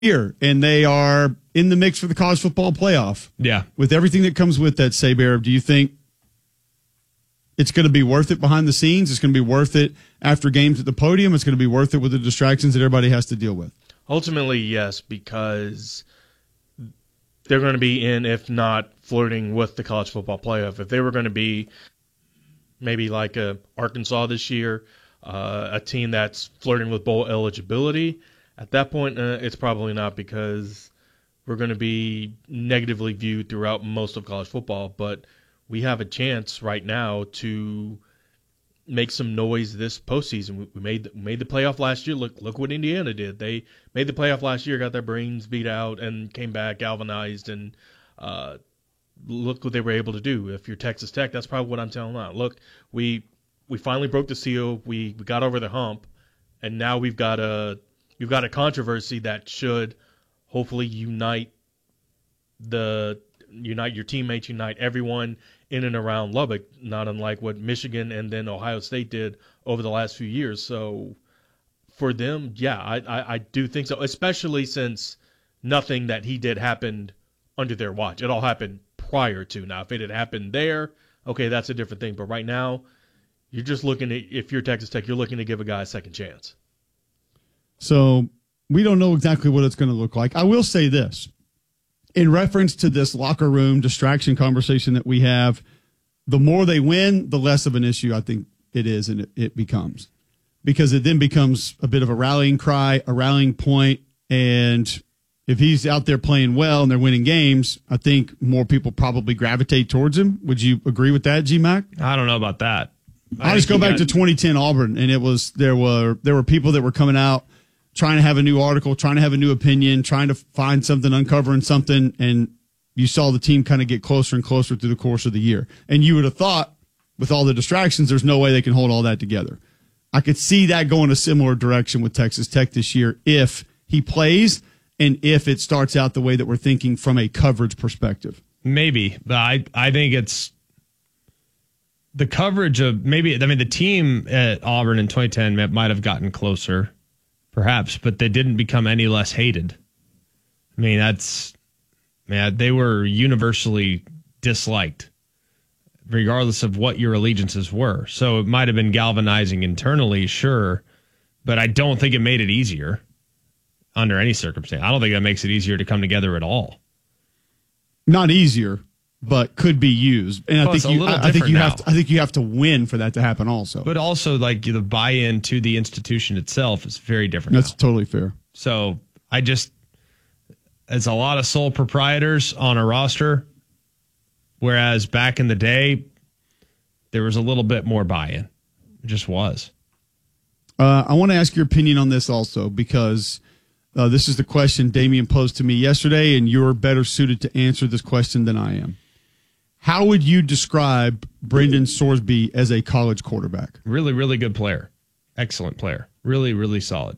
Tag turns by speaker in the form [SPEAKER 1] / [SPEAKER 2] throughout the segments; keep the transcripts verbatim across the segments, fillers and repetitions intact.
[SPEAKER 1] year, and they are in the mix for the college football playoff.
[SPEAKER 2] Yeah.
[SPEAKER 1] With everything that comes with that, Saber, do you think it's going to be worth it behind the scenes? It's going to be worth it after games at the podium? It's going to be worth it with the distractions that everybody has to deal with?
[SPEAKER 3] Ultimately, yes, because they're going to be in, if not flirting with the college football playoff. If they were going to be maybe like a Arkansas this year, uh, a team that's flirting with bowl eligibility, at that point, uh, it's probably not, because we're going to be negatively viewed throughout most of college football. But we have a chance right now to make some noise this postseason. We, we made we made the playoff last year. Look look what Indiana did. They made the playoff last year, got their brains beat out, and came back galvanized. And uh, look what they were able to do. If you're Texas Tech, that's probably what I'm telling them. Look, we we finally broke the seal. We, we got over the hump, and now we've got a we've got a controversy that should hopefully unite the unite your teammates, unite everyone in and around Lubbock, not unlike what Michigan and then Ohio State did over the last few years. So for them, yeah, I, I, I do think so, especially since nothing that he did happened under their watch. It all happened prior to. Now, if it had happened there, okay, that's a different thing. But right now, you're just looking at, if you're Texas Tech, you're looking to give a guy a second chance.
[SPEAKER 1] So we don't know exactly what it's going to look like. I will say this. In reference to this locker room distraction conversation that we have, the more they win, the less of an issue I think it is and it, it becomes. Because it then becomes a bit of a rallying cry, a rallying point, and if he's out there playing well and they're winning games, I think more people probably gravitate towards him. Would you agree with that, G Mac?
[SPEAKER 2] I don't know about that.
[SPEAKER 1] I, I just go back got... to twenty ten Auburn, and it was there were there were people that were coming out trying to have a new article, trying to have a new opinion, trying to find something, uncovering something, and you saw the team kind of get closer and closer through the course of the year. And you would have thought, with all the distractions, there's no way they can hold all that together. I could see that going a similar direction with Texas Tech this year if he plays and if it starts out the way that we're thinking from a coverage perspective.
[SPEAKER 2] Maybe, but I, I think it's the coverage of maybe, I mean, the team at Auburn in twenty ten might have gotten closer, perhaps, but they didn't become any less hated. I mean, that's, man, they were universally disliked, regardless of what your allegiances were. So it might have been galvanizing internally, sure, but I don't think it made it easier under any circumstance. I don't think that makes it easier to come together at all.
[SPEAKER 1] Not easier, but could be used. And
[SPEAKER 2] well,
[SPEAKER 1] I think you, I, I think you
[SPEAKER 2] now.
[SPEAKER 1] have to, I think you have to win for that to happen also.
[SPEAKER 2] But also, like, the buy-in to the institution itself is very different.
[SPEAKER 1] That's
[SPEAKER 2] now.
[SPEAKER 1] totally fair.
[SPEAKER 2] So I just, it's a lot of sole proprietors on a roster, whereas back in the day, there was a little bit more buy-in. It just was.
[SPEAKER 1] Uh, I want to ask your opinion on this also, because uh, this is the question Damian posed to me yesterday, and you're better suited to answer this question than I am. How would you describe Brendan Sorsby as a college quarterback?
[SPEAKER 2] Really, really good player. Excellent player. Really, really solid.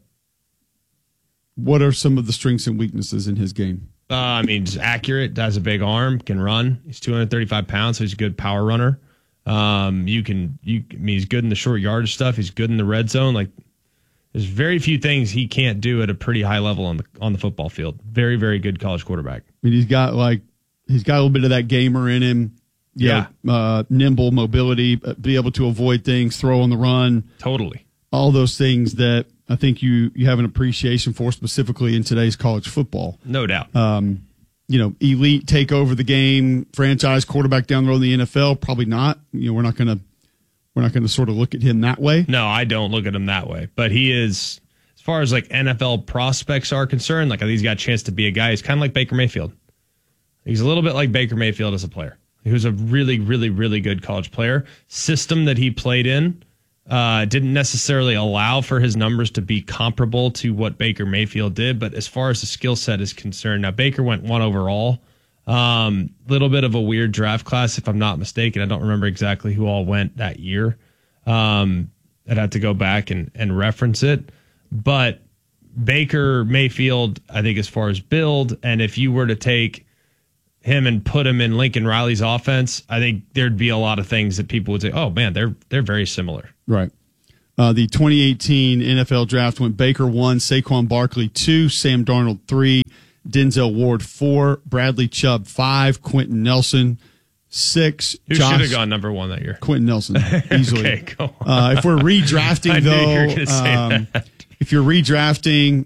[SPEAKER 1] What are some of the strengths and weaknesses in his game?
[SPEAKER 2] Uh, I mean, he's accurate, has a big arm, can run. He's two hundred thirty-five pounds, so he's a good power runner. Um, you can, you, I mean, he's good in the short yardage stuff. He's good in the red zone. Like, there's very few things he can't do at a pretty high level on the on the football field. Very, very good college quarterback.
[SPEAKER 1] I mean, he's got like he's got a little bit of that gamer in him.
[SPEAKER 2] Yeah,
[SPEAKER 1] know, uh, nimble mobility, be able to avoid things, throw on the run.
[SPEAKER 2] Totally,
[SPEAKER 1] all those things that I think you you have an appreciation for, specifically in today's college football.
[SPEAKER 2] No doubt.
[SPEAKER 1] Um, you know, elite take over the game, franchise quarterback down the road in the N F L. Probably not. You know, we're not gonna we're not gonna sort of look at him that way.
[SPEAKER 2] No, I don't look at him that way. But he is, as far as like N F L prospects are concerned, like I think he's got a chance to be a guy. He's kind of like Baker Mayfield. He's a little bit like Baker Mayfield as a player. He was a really, really, really good college player. System that he played in uh, didn't necessarily allow for his numbers to be comparable to what Baker Mayfield did. But as far as the skill set is concerned, now Baker went one overall. Um, little bit of a weird draft class, if I'm not mistaken. I don't remember exactly who all went that year. Um, I'd have to go back and, and reference it. But Baker Mayfield, I think, as far as build, and if you were to take him and put him in Lincoln Riley's offense, I think there'd be a lot of things that people would say, oh, man, they're they're very similar.
[SPEAKER 1] Right. Uh, the twenty eighteen N F L draft went Baker one, Saquon Barkley two, Sam Darnold three, Denzel Ward four, Bradley Chubb five, Quentin Nelson six.
[SPEAKER 2] Who should have gone number one that year?
[SPEAKER 1] Quentin Nelson, easily.
[SPEAKER 2] Okay, go on.
[SPEAKER 1] Uh, if we're redrafting,
[SPEAKER 2] I knew you were gonna
[SPEAKER 1] though,
[SPEAKER 2] say
[SPEAKER 1] um,
[SPEAKER 2] that.
[SPEAKER 1] if you're redrafting,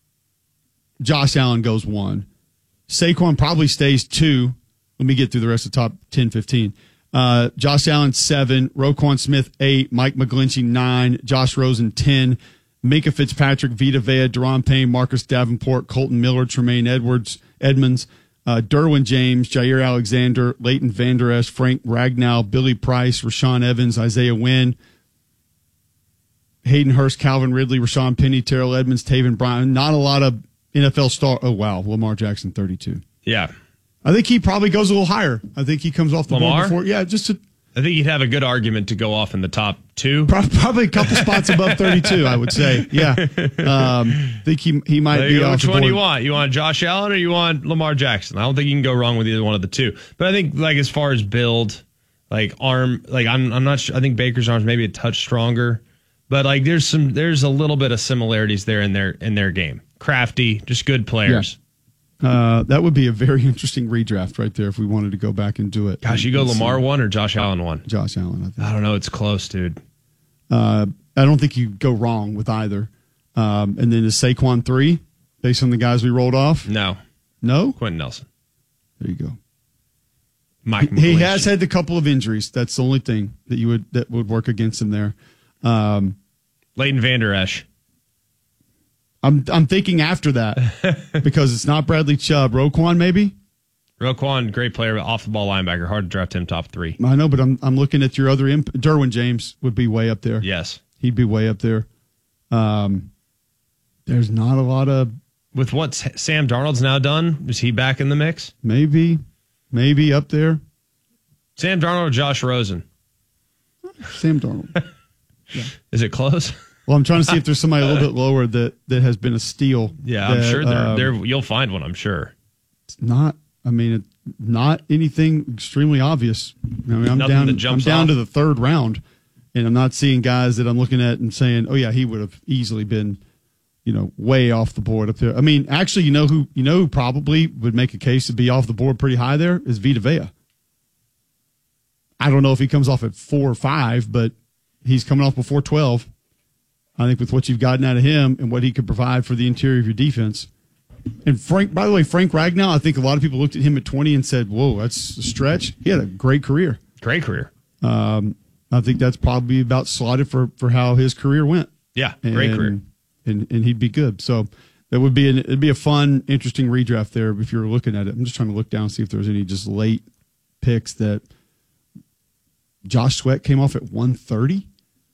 [SPEAKER 1] Josh Allen goes one. Saquon probably stays two. Let me get through the rest of the top ten, fifteen. Uh, Josh Allen, seven. Roquan Smith, eight. Mike McGlinchey, nine. Josh Rosen, ten. Minka Fitzpatrick, Vita Vea, Deron Payne, Marcus Davenport, Colton Miller, Tremaine Edwards, Edmonds, uh, Derwin James, Jair Alexander, Leighton Vander Esch, Frank Ragnow, Billy Price, Rashawn Evans, Isaiah Wynn, Hayden Hurst, Calvin Ridley, Rashawn Penny, Terrell Edmonds, Taven Bryan. Not a lot of N F L star. Oh, wow. Lamar Jackson, thirty-two.
[SPEAKER 2] Yeah.
[SPEAKER 1] I think he probably goes a little higher. I think he comes off the
[SPEAKER 2] Lamar?
[SPEAKER 1] board before. Yeah, just to,
[SPEAKER 2] I think you'd have a good argument to go off in the top two.
[SPEAKER 1] probably a couple spots above thirty-two, I would say. Yeah. Um, I think he, he might
[SPEAKER 2] There
[SPEAKER 1] be
[SPEAKER 2] you go.
[SPEAKER 1] off
[SPEAKER 2] Which
[SPEAKER 1] the
[SPEAKER 2] one
[SPEAKER 1] board.
[SPEAKER 2] do you want? You want Josh Allen or you want Lamar Jackson? I don't think you can go wrong with either one of the two. But I think, like, as far as build, like arm, like I'm, I'm not sure. I think Baker's arm's maybe a touch stronger, but like there's some, there's a little bit of similarities there in their in their game. Crafty, just good players.
[SPEAKER 1] Yeah. Uh, that would be a very interesting redraft right there if we wanted to go back and do it.
[SPEAKER 2] Gosh, you go
[SPEAKER 1] Let's
[SPEAKER 2] Lamar
[SPEAKER 1] see.
[SPEAKER 2] one or Josh Allen one?
[SPEAKER 1] Josh Allen, I think.
[SPEAKER 2] I don't know. It's close, dude.
[SPEAKER 1] Uh, I don't think you go wrong with either. Um, and then is Saquon three based on the guys we rolled off?
[SPEAKER 2] No.
[SPEAKER 1] No?
[SPEAKER 2] Quentin Nelson.
[SPEAKER 1] There you go.
[SPEAKER 2] Mike
[SPEAKER 1] He
[SPEAKER 2] McGlinchey.
[SPEAKER 1] has had a couple of injuries. That's the only thing that you would that would work against him there. Um,
[SPEAKER 2] Leighton Vander Esch.
[SPEAKER 1] I'm I'm thinking after that because it's not Bradley Chubb, Roquan maybe.
[SPEAKER 2] Roquan, great player, but off the ball linebacker. Hard to draft him top three.
[SPEAKER 1] I know, but I'm I'm looking at your other imp- Derwin James would be way up there.
[SPEAKER 2] Yes.
[SPEAKER 1] He'd be way up there. Um, there's not a lot of
[SPEAKER 2] With what Sam Darnold's now done, is he back in the mix?
[SPEAKER 1] maybe maybe up there.
[SPEAKER 2] Sam Darnold or Josh Rosen?
[SPEAKER 1] Sam Darnold.
[SPEAKER 2] Is it close?
[SPEAKER 1] Well, I'm trying to see if there's somebody a little bit lower that, that has been a steal.
[SPEAKER 2] Yeah, I'm
[SPEAKER 1] that,
[SPEAKER 2] sure there,
[SPEAKER 1] um,
[SPEAKER 2] there you'll find one. I'm sure.
[SPEAKER 1] It's not. I mean, it, not anything extremely obvious. I mean, I'm
[SPEAKER 2] Nothing
[SPEAKER 1] down.
[SPEAKER 2] that
[SPEAKER 1] I'm
[SPEAKER 2] jumps
[SPEAKER 1] down
[SPEAKER 2] off.
[SPEAKER 1] to the third round, and I'm not seeing guys that I'm looking at and saying, "Oh yeah, he would have easily been, you know, way off the board up there." I mean, actually, you know who you know who probably would make a case to be off the board pretty high there is Vita Vea. I don't know if he comes off at four or five, but he's coming off before twelve. I think with what you've gotten out of him and what he could provide for the interior of your defense. And Frank, by the way, Frank Ragnow, I think a lot of people looked at him at twenty and said, whoa, that's a stretch. He had a great career.
[SPEAKER 2] Great career.
[SPEAKER 1] Um, I think that's probably about slotted for, for how his career went.
[SPEAKER 2] Yeah, great
[SPEAKER 1] and,
[SPEAKER 2] career.
[SPEAKER 1] And, and he'd be good. So that would be an, it'd be a fun, interesting redraft there if you were looking at it. I'm just trying to look down and see if there was any just late picks that Josh Sweat came off at one thirty.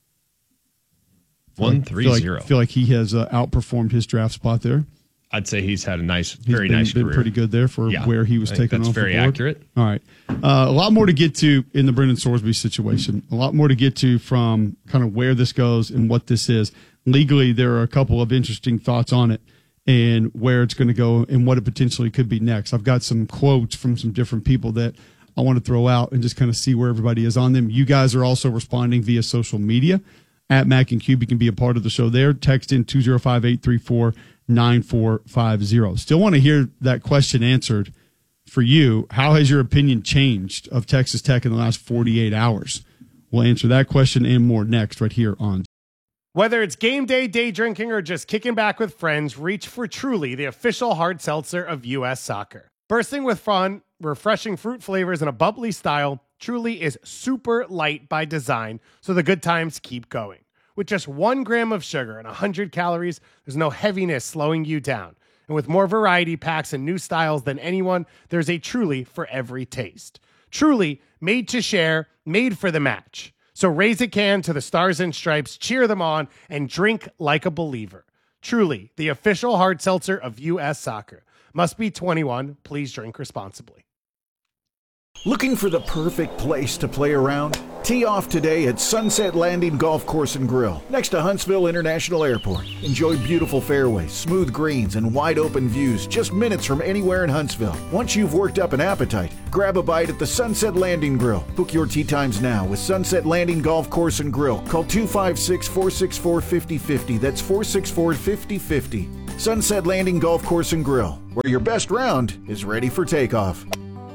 [SPEAKER 2] One three
[SPEAKER 1] feel like,
[SPEAKER 2] zero.
[SPEAKER 1] feel like he has uh, outperformed his draft spot there.
[SPEAKER 2] I'd say he's had a nice,
[SPEAKER 1] He's
[SPEAKER 2] very
[SPEAKER 1] been,
[SPEAKER 2] nice
[SPEAKER 1] been
[SPEAKER 2] career.
[SPEAKER 1] pretty good there for
[SPEAKER 2] Yeah,
[SPEAKER 1] where he was
[SPEAKER 2] I think
[SPEAKER 1] taken
[SPEAKER 2] that's
[SPEAKER 1] off
[SPEAKER 2] very
[SPEAKER 1] the board.
[SPEAKER 2] accurate.
[SPEAKER 1] All right. Uh, a lot more to get to in the Brendan Sorsby situation. A lot more to get to from kind of where this goes and what this is. Legally, there are a couple of interesting thoughts on it and where it's going to go and what it potentially could be next. I've got some quotes from some different people that I want to throw out and just kind of see where everybody is on them. You guys are also responding via social media. At Mac and Cube, you can be a part of the show there. Text in two oh five, eight three four, nine four five zero. Still want to hear that question answered for you. How has your opinion changed of Texas Tech in the last forty-eight hours? We'll answer that question and more next right here on.
[SPEAKER 4] Whether it's game day, day drinking, or just kicking back with friends, reach for Truly, the official hard seltzer of U S Soccer. Bursting with fun, refreshing fruit flavors, and a bubbly style, Truly is super light by design, so the good times keep going. With just one gram of sugar and one hundred calories, there's no heaviness slowing you down. And with more variety packs and new styles than anyone, there's a Truly for every taste. Truly, made to share, made for the match. So raise a can to the Stars and Stripes, cheer them on, and drink like a believer. Truly, the official hard seltzer of U S Soccer. Must be twenty-one. Please drink responsibly.
[SPEAKER 5] Looking for the perfect place to play around? Tee off today at Sunset Landing Golf Course and Grill, next to Huntsville International Airport. Enjoy beautiful fairways, smooth greens, and wide open views just minutes from anywhere in Huntsville. Once you've worked up an appetite, grab a bite at the Sunset Landing Grill. Book your tee times now with Sunset Landing Golf Course and Grill. Call two five six, four six four, five oh five oh. That's four six four, five oh five oh. Sunset Landing Golf Course and Grill, where your best round is ready for takeoff.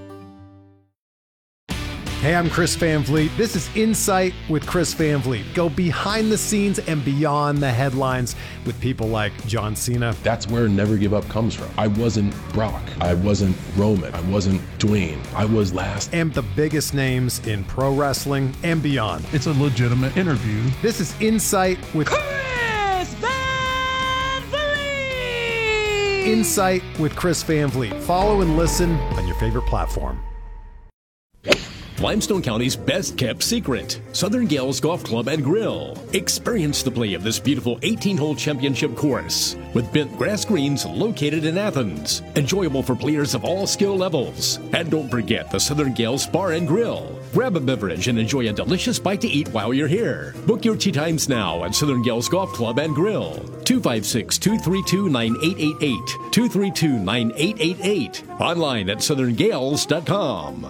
[SPEAKER 4] Hey, I'm Chris Van Vliet. This is Insight with Chris Van Vliet. Go behind the scenes and beyond the headlines with people like John Cena.
[SPEAKER 6] That's where Never Give Up comes from. I wasn't Brock. I wasn't Roman. I wasn't Dwayne. I was last.
[SPEAKER 4] And the biggest names in pro wrestling and beyond.
[SPEAKER 7] It's a legitimate interview.
[SPEAKER 4] This is Insight with
[SPEAKER 8] Chris Van Vliet.
[SPEAKER 4] Insight with Chris Van Vliet. Follow and listen on your favorite platform.
[SPEAKER 9] Limestone County's best-kept secret, Southern Gales Golf Club and Grill. Experience the play of this beautiful eighteen-hole championship course with bent grass greens located in Athens. Enjoyable for players of all skill levels. And don't forget the Southern Gales Bar and Grill. Grab a beverage and enjoy a delicious bite to eat while you're here. Book your tee times now at Southern Gales Golf Club and Grill. two five six, two three two, nine eight eight eight. two three two, nine eight eight eight. Online at southern gales dot com.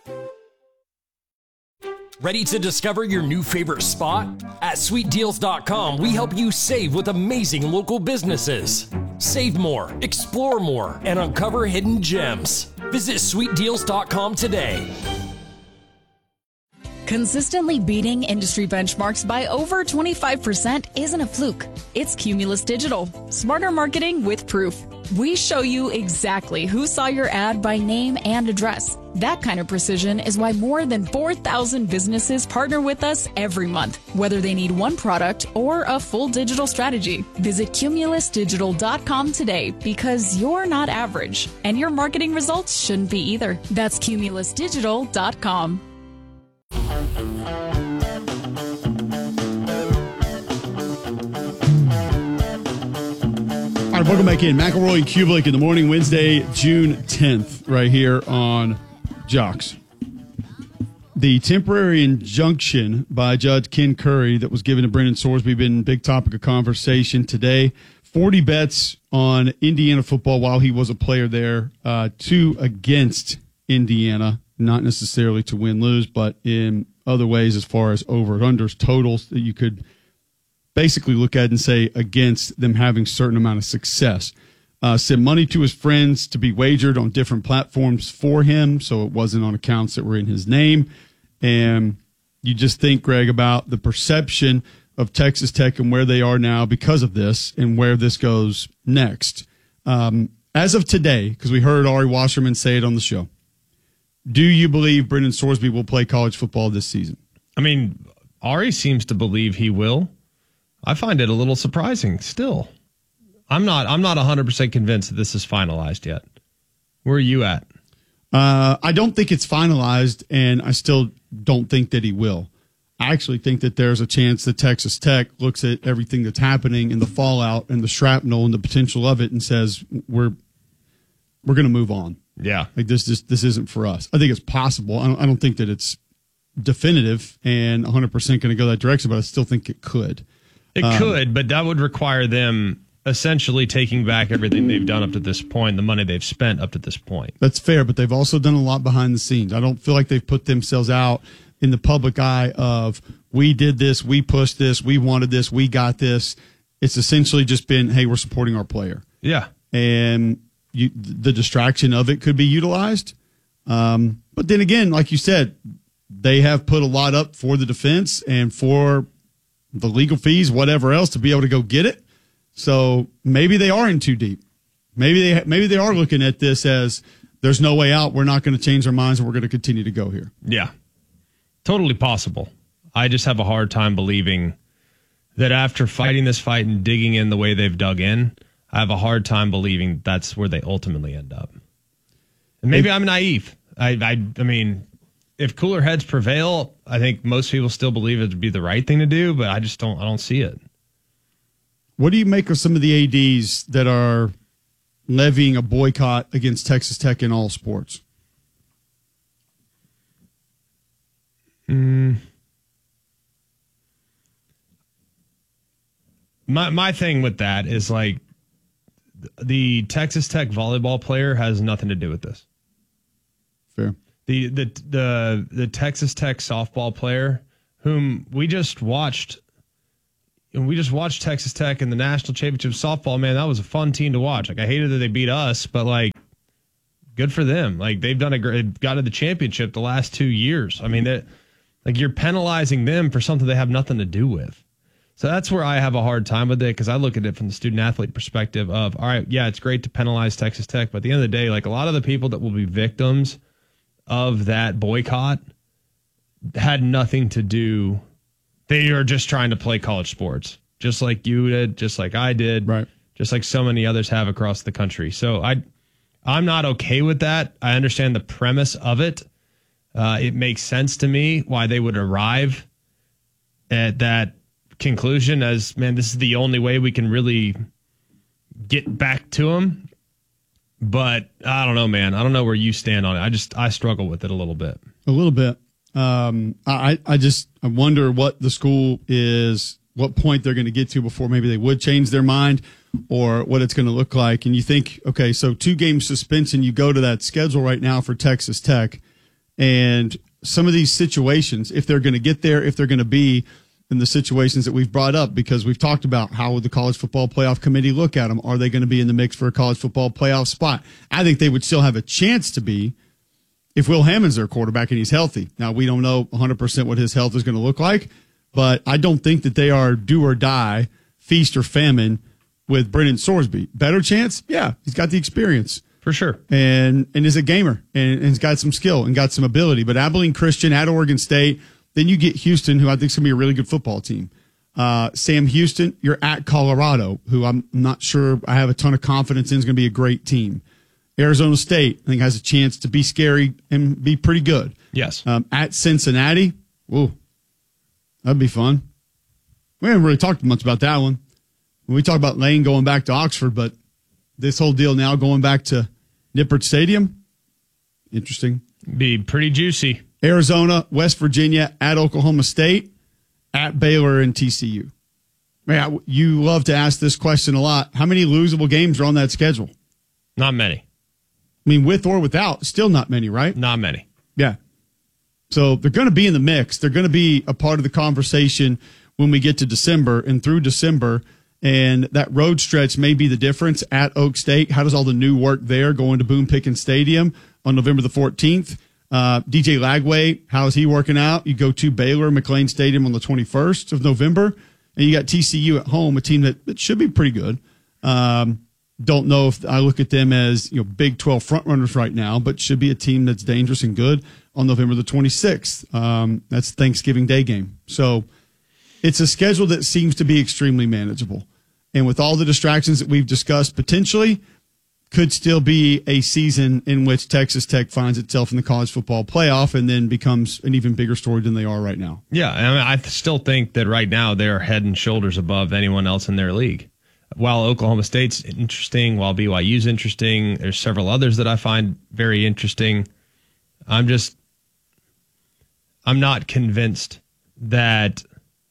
[SPEAKER 10] Ready to discover your new favorite spot? At sweet deals dot com, we help you save with amazing local businesses. Save more, explore more, and uncover hidden gems. Visit sweet deals dot com today.
[SPEAKER 11] Consistently beating industry benchmarks by over twenty-five percent isn't a fluke. It's Cumulus Digital. Smarter marketing with proof. We show you exactly who saw your ad by name and address. That kind of precision is why more than four thousand businesses partner with us every month, whether they need one product or a full digital strategy. Visit cumulus digital dot com today because you're not average, and your marketing results shouldn't be either. That's cumulus digital dot com.
[SPEAKER 1] All right, welcome back in. McElroy and Kublik in the morning, Wednesday, June tenth, right here on Jocks. The temporary injunction by Judge Ken Curry that was given to Brendan Sorsby been a big topic of conversation today. forty bets on Indiana football while he was a player there, uh, two against Indiana, not necessarily to win-lose, but in other ways as far as over-unders, totals that you could basically look at and say against them having certain amount of success. Uh, sent money to his friends to be wagered on different platforms for him, so it wasn't on accounts that were in his name. And you just think, Greg, about the perception of Texas Tech and where they are now because of this and where this goes next. Um, as of today, because we heard Ari Wasserman say it on the show, do you believe Brendan Sorsby will play college football this season?
[SPEAKER 2] I mean, Ari seems to believe he will. I find it a little surprising still. I'm not I'm not one hundred percent convinced that this is finalized yet. Where are you at?
[SPEAKER 1] Uh, I don't think it's finalized, and I still don't think that he will. I actually think that there's a chance that Texas Tech looks at everything that's happening and the fallout and the shrapnel and the potential of it and says, we're we're going to move on.
[SPEAKER 2] Yeah.
[SPEAKER 1] Like this, this, this isn't for us. I think it's possible. I don't, I don't think that it's definitive and one hundred percent going to go that direction, but I still think it could.
[SPEAKER 2] It
[SPEAKER 1] um,
[SPEAKER 2] could, but that would require them essentially taking back everything they've done up to this point, the money they've spent up to this point.
[SPEAKER 1] That's fair, but they've also done a lot behind the scenes. I don't feel like they've put themselves out in the public eye of, we did this, we pushed this, we wanted this, we got this. It's essentially just been, hey, we're supporting our player.
[SPEAKER 2] Yeah.
[SPEAKER 1] And you, the distraction of it could be utilized. Um, but then again, like you said, they have put a lot up for the defense and for the legal fees, whatever else, to be able to go get it. So maybe they are in too deep. Maybe they maybe they are looking at this as there's no way out. We're not going to change our minds, and we're going to continue to go here.
[SPEAKER 2] Yeah, totally possible. I just have a hard time believing that after fighting this fight and digging in the way they've dug in, I have a hard time believing that's where they ultimately end up. And maybe I'm naive. I, I, I mean, if cooler heads prevail, I think most people still believe it would be the right thing to do, but I just don't. I don't see it.
[SPEAKER 1] What do you make of some of the A Ds that are levying a boycott against Texas Tech in all sports?
[SPEAKER 2] Mm. My my thing with that is like the Texas Tech volleyball player has nothing to do with this.
[SPEAKER 1] Fair.
[SPEAKER 2] The the the the Texas Tech softball player whom we just watched, and we just watched Texas Tech in the national championship softball. Man, that was a fun team to watch. Like I hated that they beat us, but like good for them. Like they've done a great, got to the championship the last two years. I mean that, like you're penalizing them for something they have nothing to do with. So that's where I have a hard time with it, because I look at it from the student athlete perspective of, all right, yeah, it's great to penalize Texas Tech, but at the end of the day, like a lot of the people that will be victims of that boycott had nothing to do. They are just trying to play college sports, just like you did, just like I did,
[SPEAKER 1] right?
[SPEAKER 2] Just like so many others have across the country. So I, I'm not okay with that. I understand the premise of it. Uh, it makes sense to me why they would arrive at that conclusion as, man, this is the only way we can really get back to them. But I don't know, man. I don't know where you stand on it. I just, I struggle with it a little bit.
[SPEAKER 1] A little bit. Um, I, I just, I wonder what the school is, what point they're going to get to before maybe they would change their mind, or what it's going to look like. And you think, okay, so two game suspension, you go to that schedule right now for Texas Tech, and some of these situations, if they're going to get there, if they're going to be in the situations that we've brought up, because we've talked about how would the College Football Playoff Committee look at them? Are they going to be in the mix for a college football playoff spot? I think they would still have a chance to be if Will Hammond's their quarterback and he's healthy. Now, we don't know one hundred percent what his health is going to look like, but I don't think that they are do or die, feast or famine with Brennan Sorsby. Better chance? Yeah, he's got the experience.
[SPEAKER 2] For sure.
[SPEAKER 1] And and is a gamer and, and has got some skill and got some ability. But Abilene Christian at Oregon State, then you get Houston, who I think is going to be a really good football team. Uh, Sam Houston, you're at Colorado, who I'm not sure I have a ton of confidence in is going to be a great team. Arizona State, I think, has a chance to be scary and be pretty good.
[SPEAKER 2] Yes.
[SPEAKER 1] Um, at Cincinnati, ooh, that'd be fun. We haven't really talked much about that one. We talk about Lane going back to Oxford, but this whole deal now going back to Nippert Stadium, interesting.
[SPEAKER 2] Be pretty juicy.
[SPEAKER 1] Arizona, West Virginia, at Oklahoma State, at Baylor, and T C U. Man, you love to ask this question a lot. How many losable games are on that schedule?
[SPEAKER 2] Not many.
[SPEAKER 1] I mean, with or without, still not many, right?
[SPEAKER 2] Not many.
[SPEAKER 1] Yeah. So they're going to be in the mix. They're going to be a part of the conversation when we get to December and through December. And that road stretch may be the difference at Oak State. How does all the new work there going to Boone Pickens Stadium on November the fourteenth? Uh, D J Lagway, how is he working out? You go to Baylor, McLean Stadium on the twenty-first of November, and you got T C U at home, a team that, that should be pretty good. Um, don't know if I look at them as, you know, Big twelve frontrunners right now, but should be a team that's dangerous and good on November the twenty-sixth. Um, that's Thanksgiving Day game. So it's a schedule that seems to be extremely manageable. And with all the distractions that we've discussed, potentially could still be a season in which Texas Tech finds itself in the college football playoff and then becomes an even bigger story than they are right now.
[SPEAKER 2] Yeah, I mean, I still think that right now they're head and shoulders above anyone else in their league. While Oklahoma State's interesting, while B Y U's interesting, there's several others that I find very interesting. I'm just, I'm not convinced that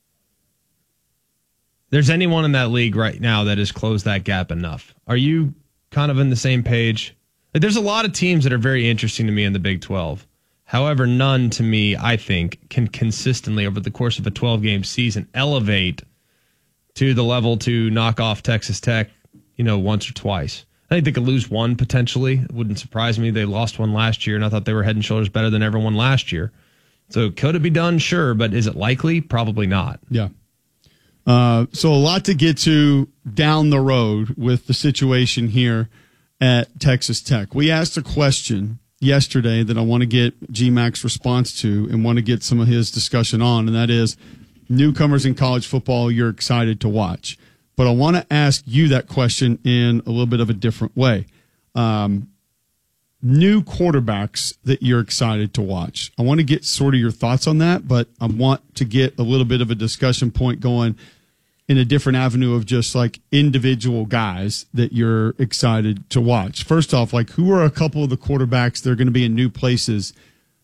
[SPEAKER 2] there's anyone in that league right now that has closed that gap enough. Are you kind of in the same page? There's a lot of teams that are very interesting to me in the Big twelve. However, none to me, I think, can consistently over the course of a twelve-game season elevate to the level to knock off Texas Tech, you know, once or twice. I think they could lose one potentially. It wouldn't surprise me. They lost one last year, and I thought they were head and shoulders better than everyone last year. So could it be done? Sure, but is it likely? Probably not.
[SPEAKER 1] Yeah. Uh, so a lot to get to down the road with the situation here at Texas Tech. We asked a question yesterday that I want to get G MAC's response to and want to get some of his discussion on, and that is newcomers in college football you're excited to watch. But I want to ask you that question in a little bit of a different way. Um, new quarterbacks that you're excited to watch. I want to get sort of your thoughts on that, but I want to get a little bit of a discussion point going in a different avenue of just like individual guys that you're excited to watch. First off, like who are a couple of the quarterbacks that are going to be in new places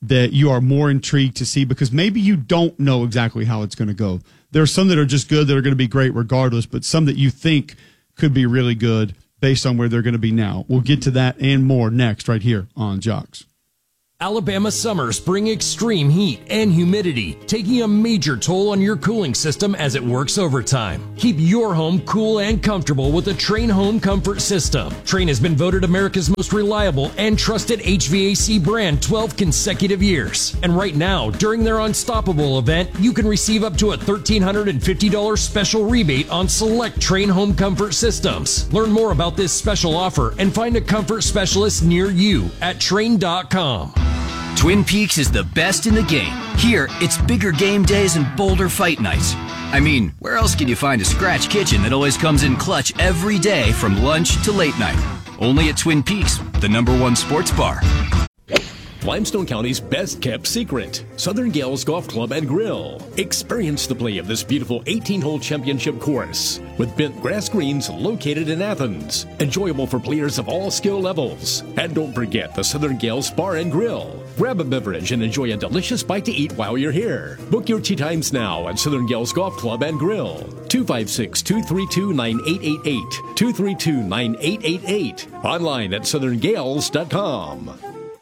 [SPEAKER 1] that you are more intrigued to see, because maybe you don't know exactly how it's going to go. There are some that are just good that are going to be great regardless, but some that you think could be really good based on where they're going to be now. We'll get to that and more next right here on Jocks.
[SPEAKER 10] Alabama summers bring extreme heat and humidity, taking a major toll on your cooling system as it works overtime. Keep your home cool and comfortable with the Trane Home Comfort System. Trane has been voted America's most reliable and trusted H V A C brand twelve consecutive years. And right now, during their Unstoppable event, you can receive up to a one thousand three hundred fifty dollars special rebate on select Trane Home Comfort systems. Learn more about this special offer and find a comfort specialist near you at Trane dot com.
[SPEAKER 12] Twin Peaks is the best in the game. Here, it's bigger game days and bolder fight nights. I mean, where else can you find a scratch kitchen that always comes in clutch every day from lunch to late night? Only at Twin Peaks, the number one sports bar.
[SPEAKER 9] Limestone County's best kept secret, Southern Gales Golf Club and Grill. Experience the play of this beautiful eighteen-hole championship course with bent grass greens located in Athens. Enjoyable for players of all skill levels. And don't forget the Southern Gales Bar and Grill. Grab a beverage and enjoy a delicious bite to eat while you're here. Book your tee times now at Southern Gales Golf Club and Grill. two five six, two three two, nine eight eight eight. two three two, nine eight eight eight. Online at southern gales dot com.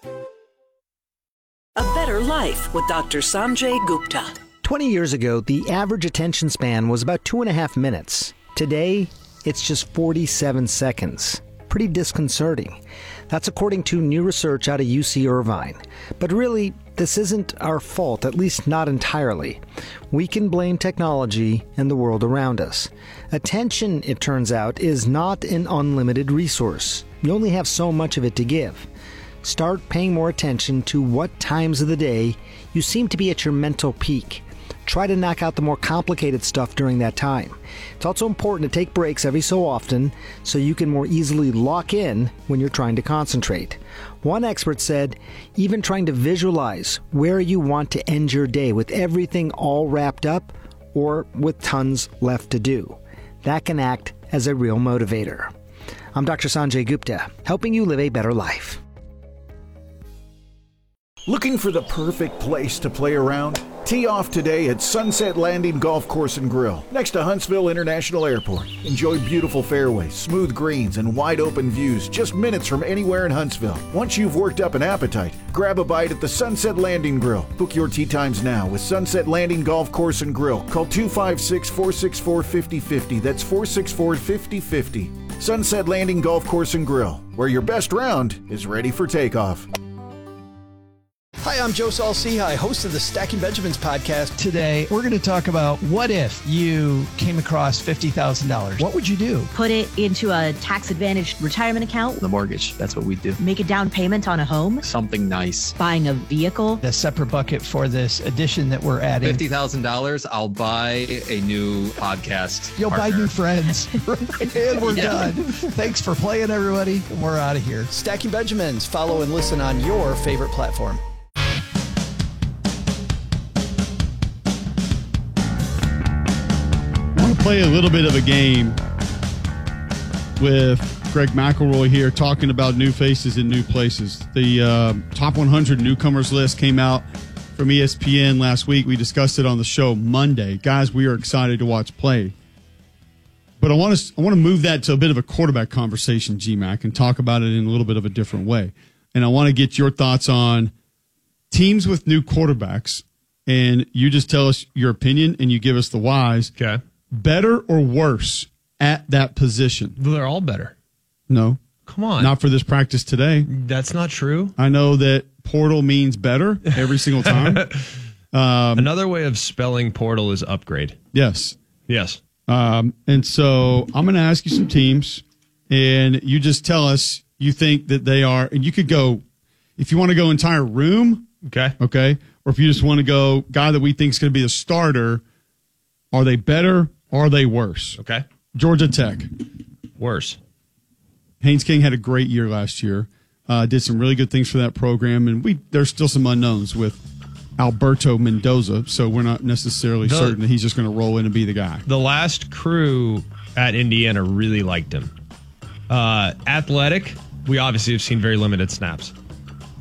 [SPEAKER 13] A Better Life with Doctor Sanjay Gupta.
[SPEAKER 14] twenty years ago, the average attention span was about two and a half minutes. Today, it's just forty-seven seconds. Pretty disconcerting. That's according to new research out of U C Irvine. But really, this isn't our fault, at least not entirely. We can blame technology and the world around us. Attention, it turns out, is not an unlimited resource. You only have so much of it to give. Start paying more attention to what times of the day you seem to be at your mental peak. Try to knock out the more complicated stuff during that time. It's also important to take breaks every so often so you can more easily lock in when you're trying to concentrate. One expert said, even trying to visualize where you want to end your day with everything all wrapped up or with tons left to do. That can act as a real motivator. I'm Doctor Sanjay Gupta, helping you live a better life.
[SPEAKER 5] Looking for the perfect place to play around? Tee off today at Sunset Landing Golf Course and Grill, next to Huntsville International Airport. Enjoy beautiful fairways, smooth greens, and wide open views just minutes from anywhere in Huntsville. Once you've worked up an appetite, grab a bite at the Sunset Landing Grill. Book your tee times now with Sunset Landing Golf Course and Grill. Call two five six, four six four, five oh five oh. That's four six four, five oh five oh. Sunset Landing Golf Course and Grill, where your best round is ready for takeoff.
[SPEAKER 15] Hi, I'm Joe Saul-Sehy, host of the Stacking Benjamins podcast. Today, we're going to talk about what if you came across fifty thousand dollars. What would you do?
[SPEAKER 16] Put it into a tax-advantaged retirement account.
[SPEAKER 17] The mortgage, that's what we do.
[SPEAKER 16] Make a down payment on a home.
[SPEAKER 17] Something nice.
[SPEAKER 16] Buying a vehicle.
[SPEAKER 15] A separate bucket for this addition that we're adding.
[SPEAKER 17] fifty thousand dollars, I'll buy a new podcast
[SPEAKER 15] You'll
[SPEAKER 17] partner.
[SPEAKER 15] buy new friends. And we're yeah. done. Thanks for playing, everybody. We're out of here. Stacking Benjamins. Follow and listen on your favorite platform.
[SPEAKER 1] Play a little bit of a game with Greg McElroy here, talking about new faces in new places. The uh, top one hundred newcomers list came out from E S P N last week. We discussed it on the show Monday. Guys, we are excited to watch play. But I want to I want to move that to a bit of a quarterback conversation, G-Mac, and talk about it in a little bit of a different way. And I want to get your thoughts on teams with new quarterbacks, and you just tell us your opinion and you give us the whys.
[SPEAKER 2] Okay.
[SPEAKER 1] Better or worse at that position?
[SPEAKER 2] They're all better.
[SPEAKER 1] No.
[SPEAKER 2] Come on.
[SPEAKER 1] Not for this practice today.
[SPEAKER 2] That's not true.
[SPEAKER 1] I know that portal means better every single time. um,
[SPEAKER 2] Another way of spelling portal is upgrade.
[SPEAKER 1] Yes.
[SPEAKER 2] Yes.
[SPEAKER 1] Um, and so I'm going to ask you some teams, and you just tell us you think that they are, and you could go, if you want to go entire room.
[SPEAKER 2] Okay.
[SPEAKER 1] Okay. Or if you just want to go guy that we think is going to be the starter, are they better or are they worse?
[SPEAKER 2] Okay.
[SPEAKER 1] Georgia Tech.
[SPEAKER 2] Worse.
[SPEAKER 1] Haynes King had a great year last year. Uh, did some really good things for that program. And we there's still some unknowns with Alberto Mendoza, so we're not necessarily the, certain that he's just going to roll in and be the guy.
[SPEAKER 2] The last crew at Indiana really liked him. Uh, athletic, we obviously have seen very limited snaps.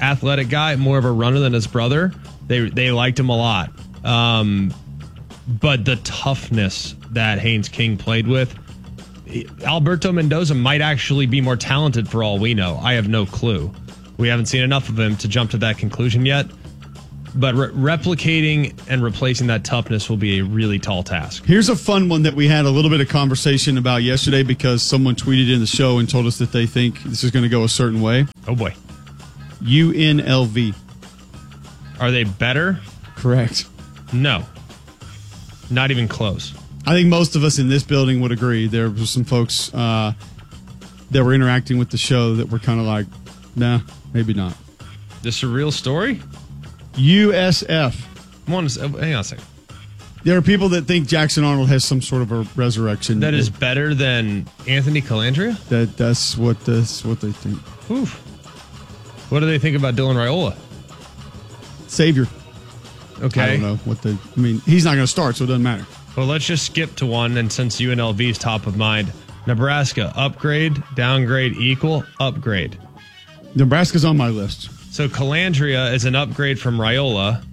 [SPEAKER 2] athletic guy, more of a runner than his brother. They they liked him a lot. Um, but the toughness that Haynes King played with, Alberto Mendoza might actually be more talented for all we know. I have no clue. We haven't seen enough of him to jump to that conclusion yet. But re- replicating and replacing that toughness will be a really tall task.
[SPEAKER 1] Here's a fun one that we had a little bit of conversation about yesterday because someone tweeted in the show and told us that they think this is going to go a certain way.
[SPEAKER 2] Oh, boy.
[SPEAKER 1] U N L V.
[SPEAKER 2] Are they better?
[SPEAKER 1] Correct.
[SPEAKER 2] No. Not even close.
[SPEAKER 1] I think most of us in this building would agree. There were some folks uh, that were interacting with the show that were kind of like, nah, maybe not.
[SPEAKER 2] This a real story?
[SPEAKER 1] U S F.
[SPEAKER 2] One, hang on a second.
[SPEAKER 1] There are people that think Jackson Arnold has some sort of a resurrection.
[SPEAKER 2] That is better than Anthony Calandria?
[SPEAKER 1] That That's what, that's what they think.
[SPEAKER 2] Oof. What do they think about Dylan Raiola?
[SPEAKER 1] Savior.
[SPEAKER 2] Okay.
[SPEAKER 1] I don't know what they, I mean, he's not going to start, so it doesn't matter.
[SPEAKER 2] Well, let's just skip to one, and since U N L V is top of mind, Nebraska, upgrade, downgrade, equal, upgrade.
[SPEAKER 1] Nebraska's on my list.
[SPEAKER 2] So Calandria is an upgrade from Raiola,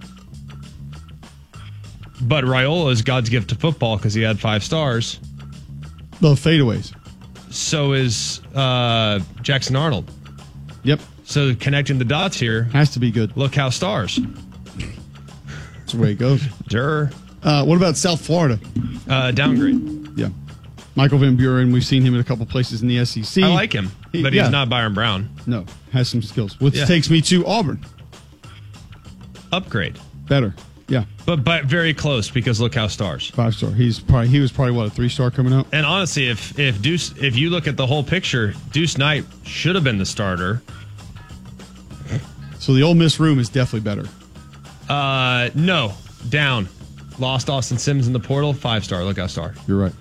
[SPEAKER 2] but Raiola is God's gift to football because he had five stars.
[SPEAKER 1] The fadeaways.
[SPEAKER 2] So is uh, Jackson Arnold.
[SPEAKER 1] Yep.
[SPEAKER 2] So connecting the dots here.
[SPEAKER 1] Has to be good.
[SPEAKER 2] Look how stars.
[SPEAKER 1] That's the way it goes.
[SPEAKER 2] Sure.
[SPEAKER 1] Uh, what about South Florida?
[SPEAKER 2] Uh, downgrade.
[SPEAKER 1] Yeah. Michael Van Buren, we've seen him in a couple places in the S E C.
[SPEAKER 2] I like him,
[SPEAKER 1] He-
[SPEAKER 2] but
[SPEAKER 1] yeah.
[SPEAKER 2] he's not Byron Brown.
[SPEAKER 1] No, has some skills. Which
[SPEAKER 2] Yeah.
[SPEAKER 1] takes me to Auburn.
[SPEAKER 2] Upgrade.
[SPEAKER 1] Better. Yeah.
[SPEAKER 2] But but very close because look how stars.
[SPEAKER 1] Five star. He's probably he was probably what, a three star coming out?
[SPEAKER 2] And honestly, if if Deuce if you look at the whole picture, Deuce Knight should have been the starter.
[SPEAKER 1] So the Ole Miss room is definitely better.
[SPEAKER 2] Uh no, down. Lost Austin Simmons in the portal, five star. Look how star.
[SPEAKER 1] You're right.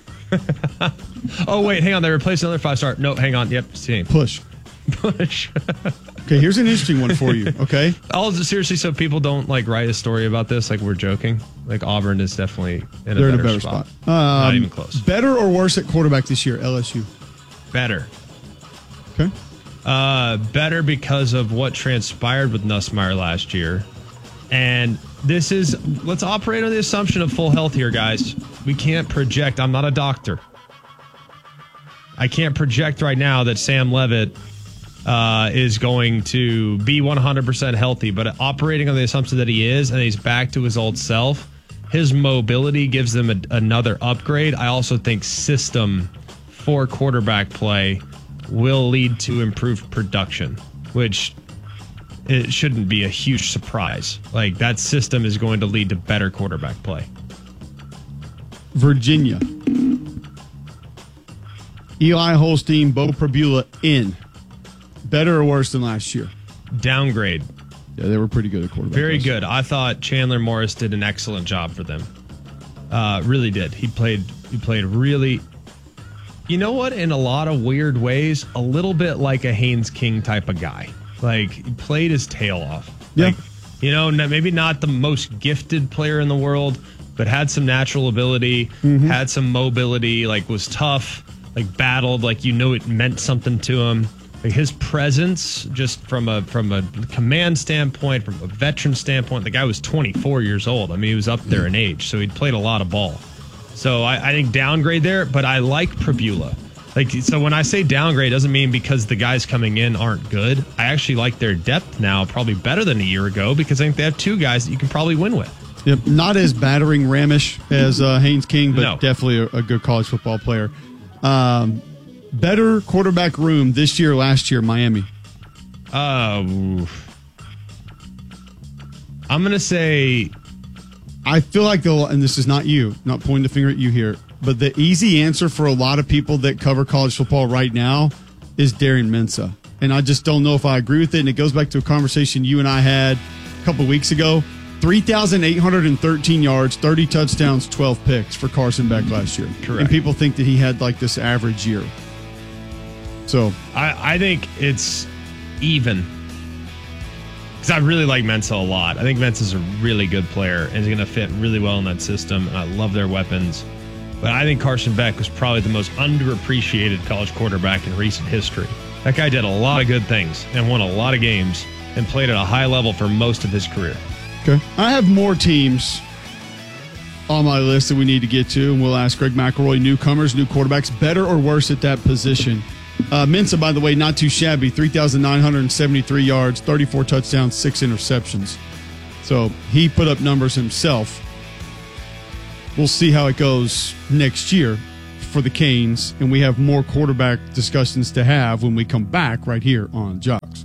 [SPEAKER 2] Oh wait, hang on. They replaced another five star. No, hang on. Yep, same.
[SPEAKER 1] Push.
[SPEAKER 2] Push.
[SPEAKER 1] Okay, here's an interesting one for you. Okay.
[SPEAKER 2] All seriously, so people don't like write a story about this. Like we're joking. Like Auburn is definitely in a,
[SPEAKER 1] They're
[SPEAKER 2] better,
[SPEAKER 1] in a better
[SPEAKER 2] spot.
[SPEAKER 1] spot. Um,
[SPEAKER 2] Not even close.
[SPEAKER 1] Better or worse at quarterback this year, L S U?
[SPEAKER 2] Better.
[SPEAKER 1] Okay.
[SPEAKER 2] Uh, better because of what transpired with Nussmeier last year. And this is, let's operate on the assumption of full health here, guys. We can't project. I'm not a doctor. I can't project right now that Sam Levitt uh, is going to be one hundred percent healthy, but operating on the assumption that he is and he's back to his old self, his mobility gives them a, another upgrade. I also think system for quarterback play will lead to improved production, which it shouldn't be a huge surprise. Like that system is going to lead to better quarterback play.
[SPEAKER 1] Virginia. Eli Holstein, Bo Prabula in. Better or worse than last year?
[SPEAKER 2] Downgrade.
[SPEAKER 1] Yeah, they were pretty good at quarterback.
[SPEAKER 2] Very
[SPEAKER 1] last year.
[SPEAKER 2] good. I thought Chandler Morris did an excellent job for them. Uh, really did. He played. He played really. You know what? In a lot of weird ways, a little bit like a Haynes King type of guy. Like he played his tail off.
[SPEAKER 1] Yeah.
[SPEAKER 2] Like, you know, maybe not the most gifted player in the world, but had some natural ability,
[SPEAKER 1] Mm-hmm.
[SPEAKER 2] had some mobility. Like was tough. Like battled. Like you know, it meant something to him. Like his presence, just from a from a command standpoint, from a veteran standpoint, the guy was twenty-four years old. I mean, he was up there in age, so he'd played a lot of ball. So I, I think downgrade there, but I like Prabula. Like, so when I say downgrade, it doesn't mean because the guys coming in aren't good. I actually like their depth now, probably better than a year ago, because I think they have two guys that you can probably win with.
[SPEAKER 1] Yep, not as battering ramish as uh, Haynes King, but
[SPEAKER 2] No.
[SPEAKER 1] definitely a, a good college football player. Um, better quarterback room this year, last year, Miami.
[SPEAKER 2] Uh, oof. I'm going to say...
[SPEAKER 1] I feel like, the, and this is not you, not pointing the finger at you here, but the easy answer for a lot of people that cover college football right now is Darian Mensah. And I just don't know if I agree with it. And it goes back to a conversation you and I had a couple of weeks ago. three thousand eight hundred thirteen yards, thirty touchdowns, twelve picks for Carson Beck last year.
[SPEAKER 2] Correct.
[SPEAKER 1] And people think that he had like this average year. So
[SPEAKER 2] I, I think it's even. Because I really like Mensah a lot. I think Mensah's a really good player and is going to fit really well in that system. And I love their weapons. But I think Carson Beck was probably the most underappreciated college quarterback in recent history. That guy did a lot of good things and won a lot of games. and played at a high level for most of his career.
[SPEAKER 1] Okay. I have more teams on my list that we need to get to, and we'll ask Greg McElroy, newcomers, new quarterbacks, better or worse at that position. Uh, Mensa, by the way, not too shabby, three thousand nine hundred seventy-three yards, thirty-four touchdowns, six interceptions. So he put up numbers himself. We'll see how it goes next year for the Canes, and we have more quarterback discussions to have when we come back right here on Jocks.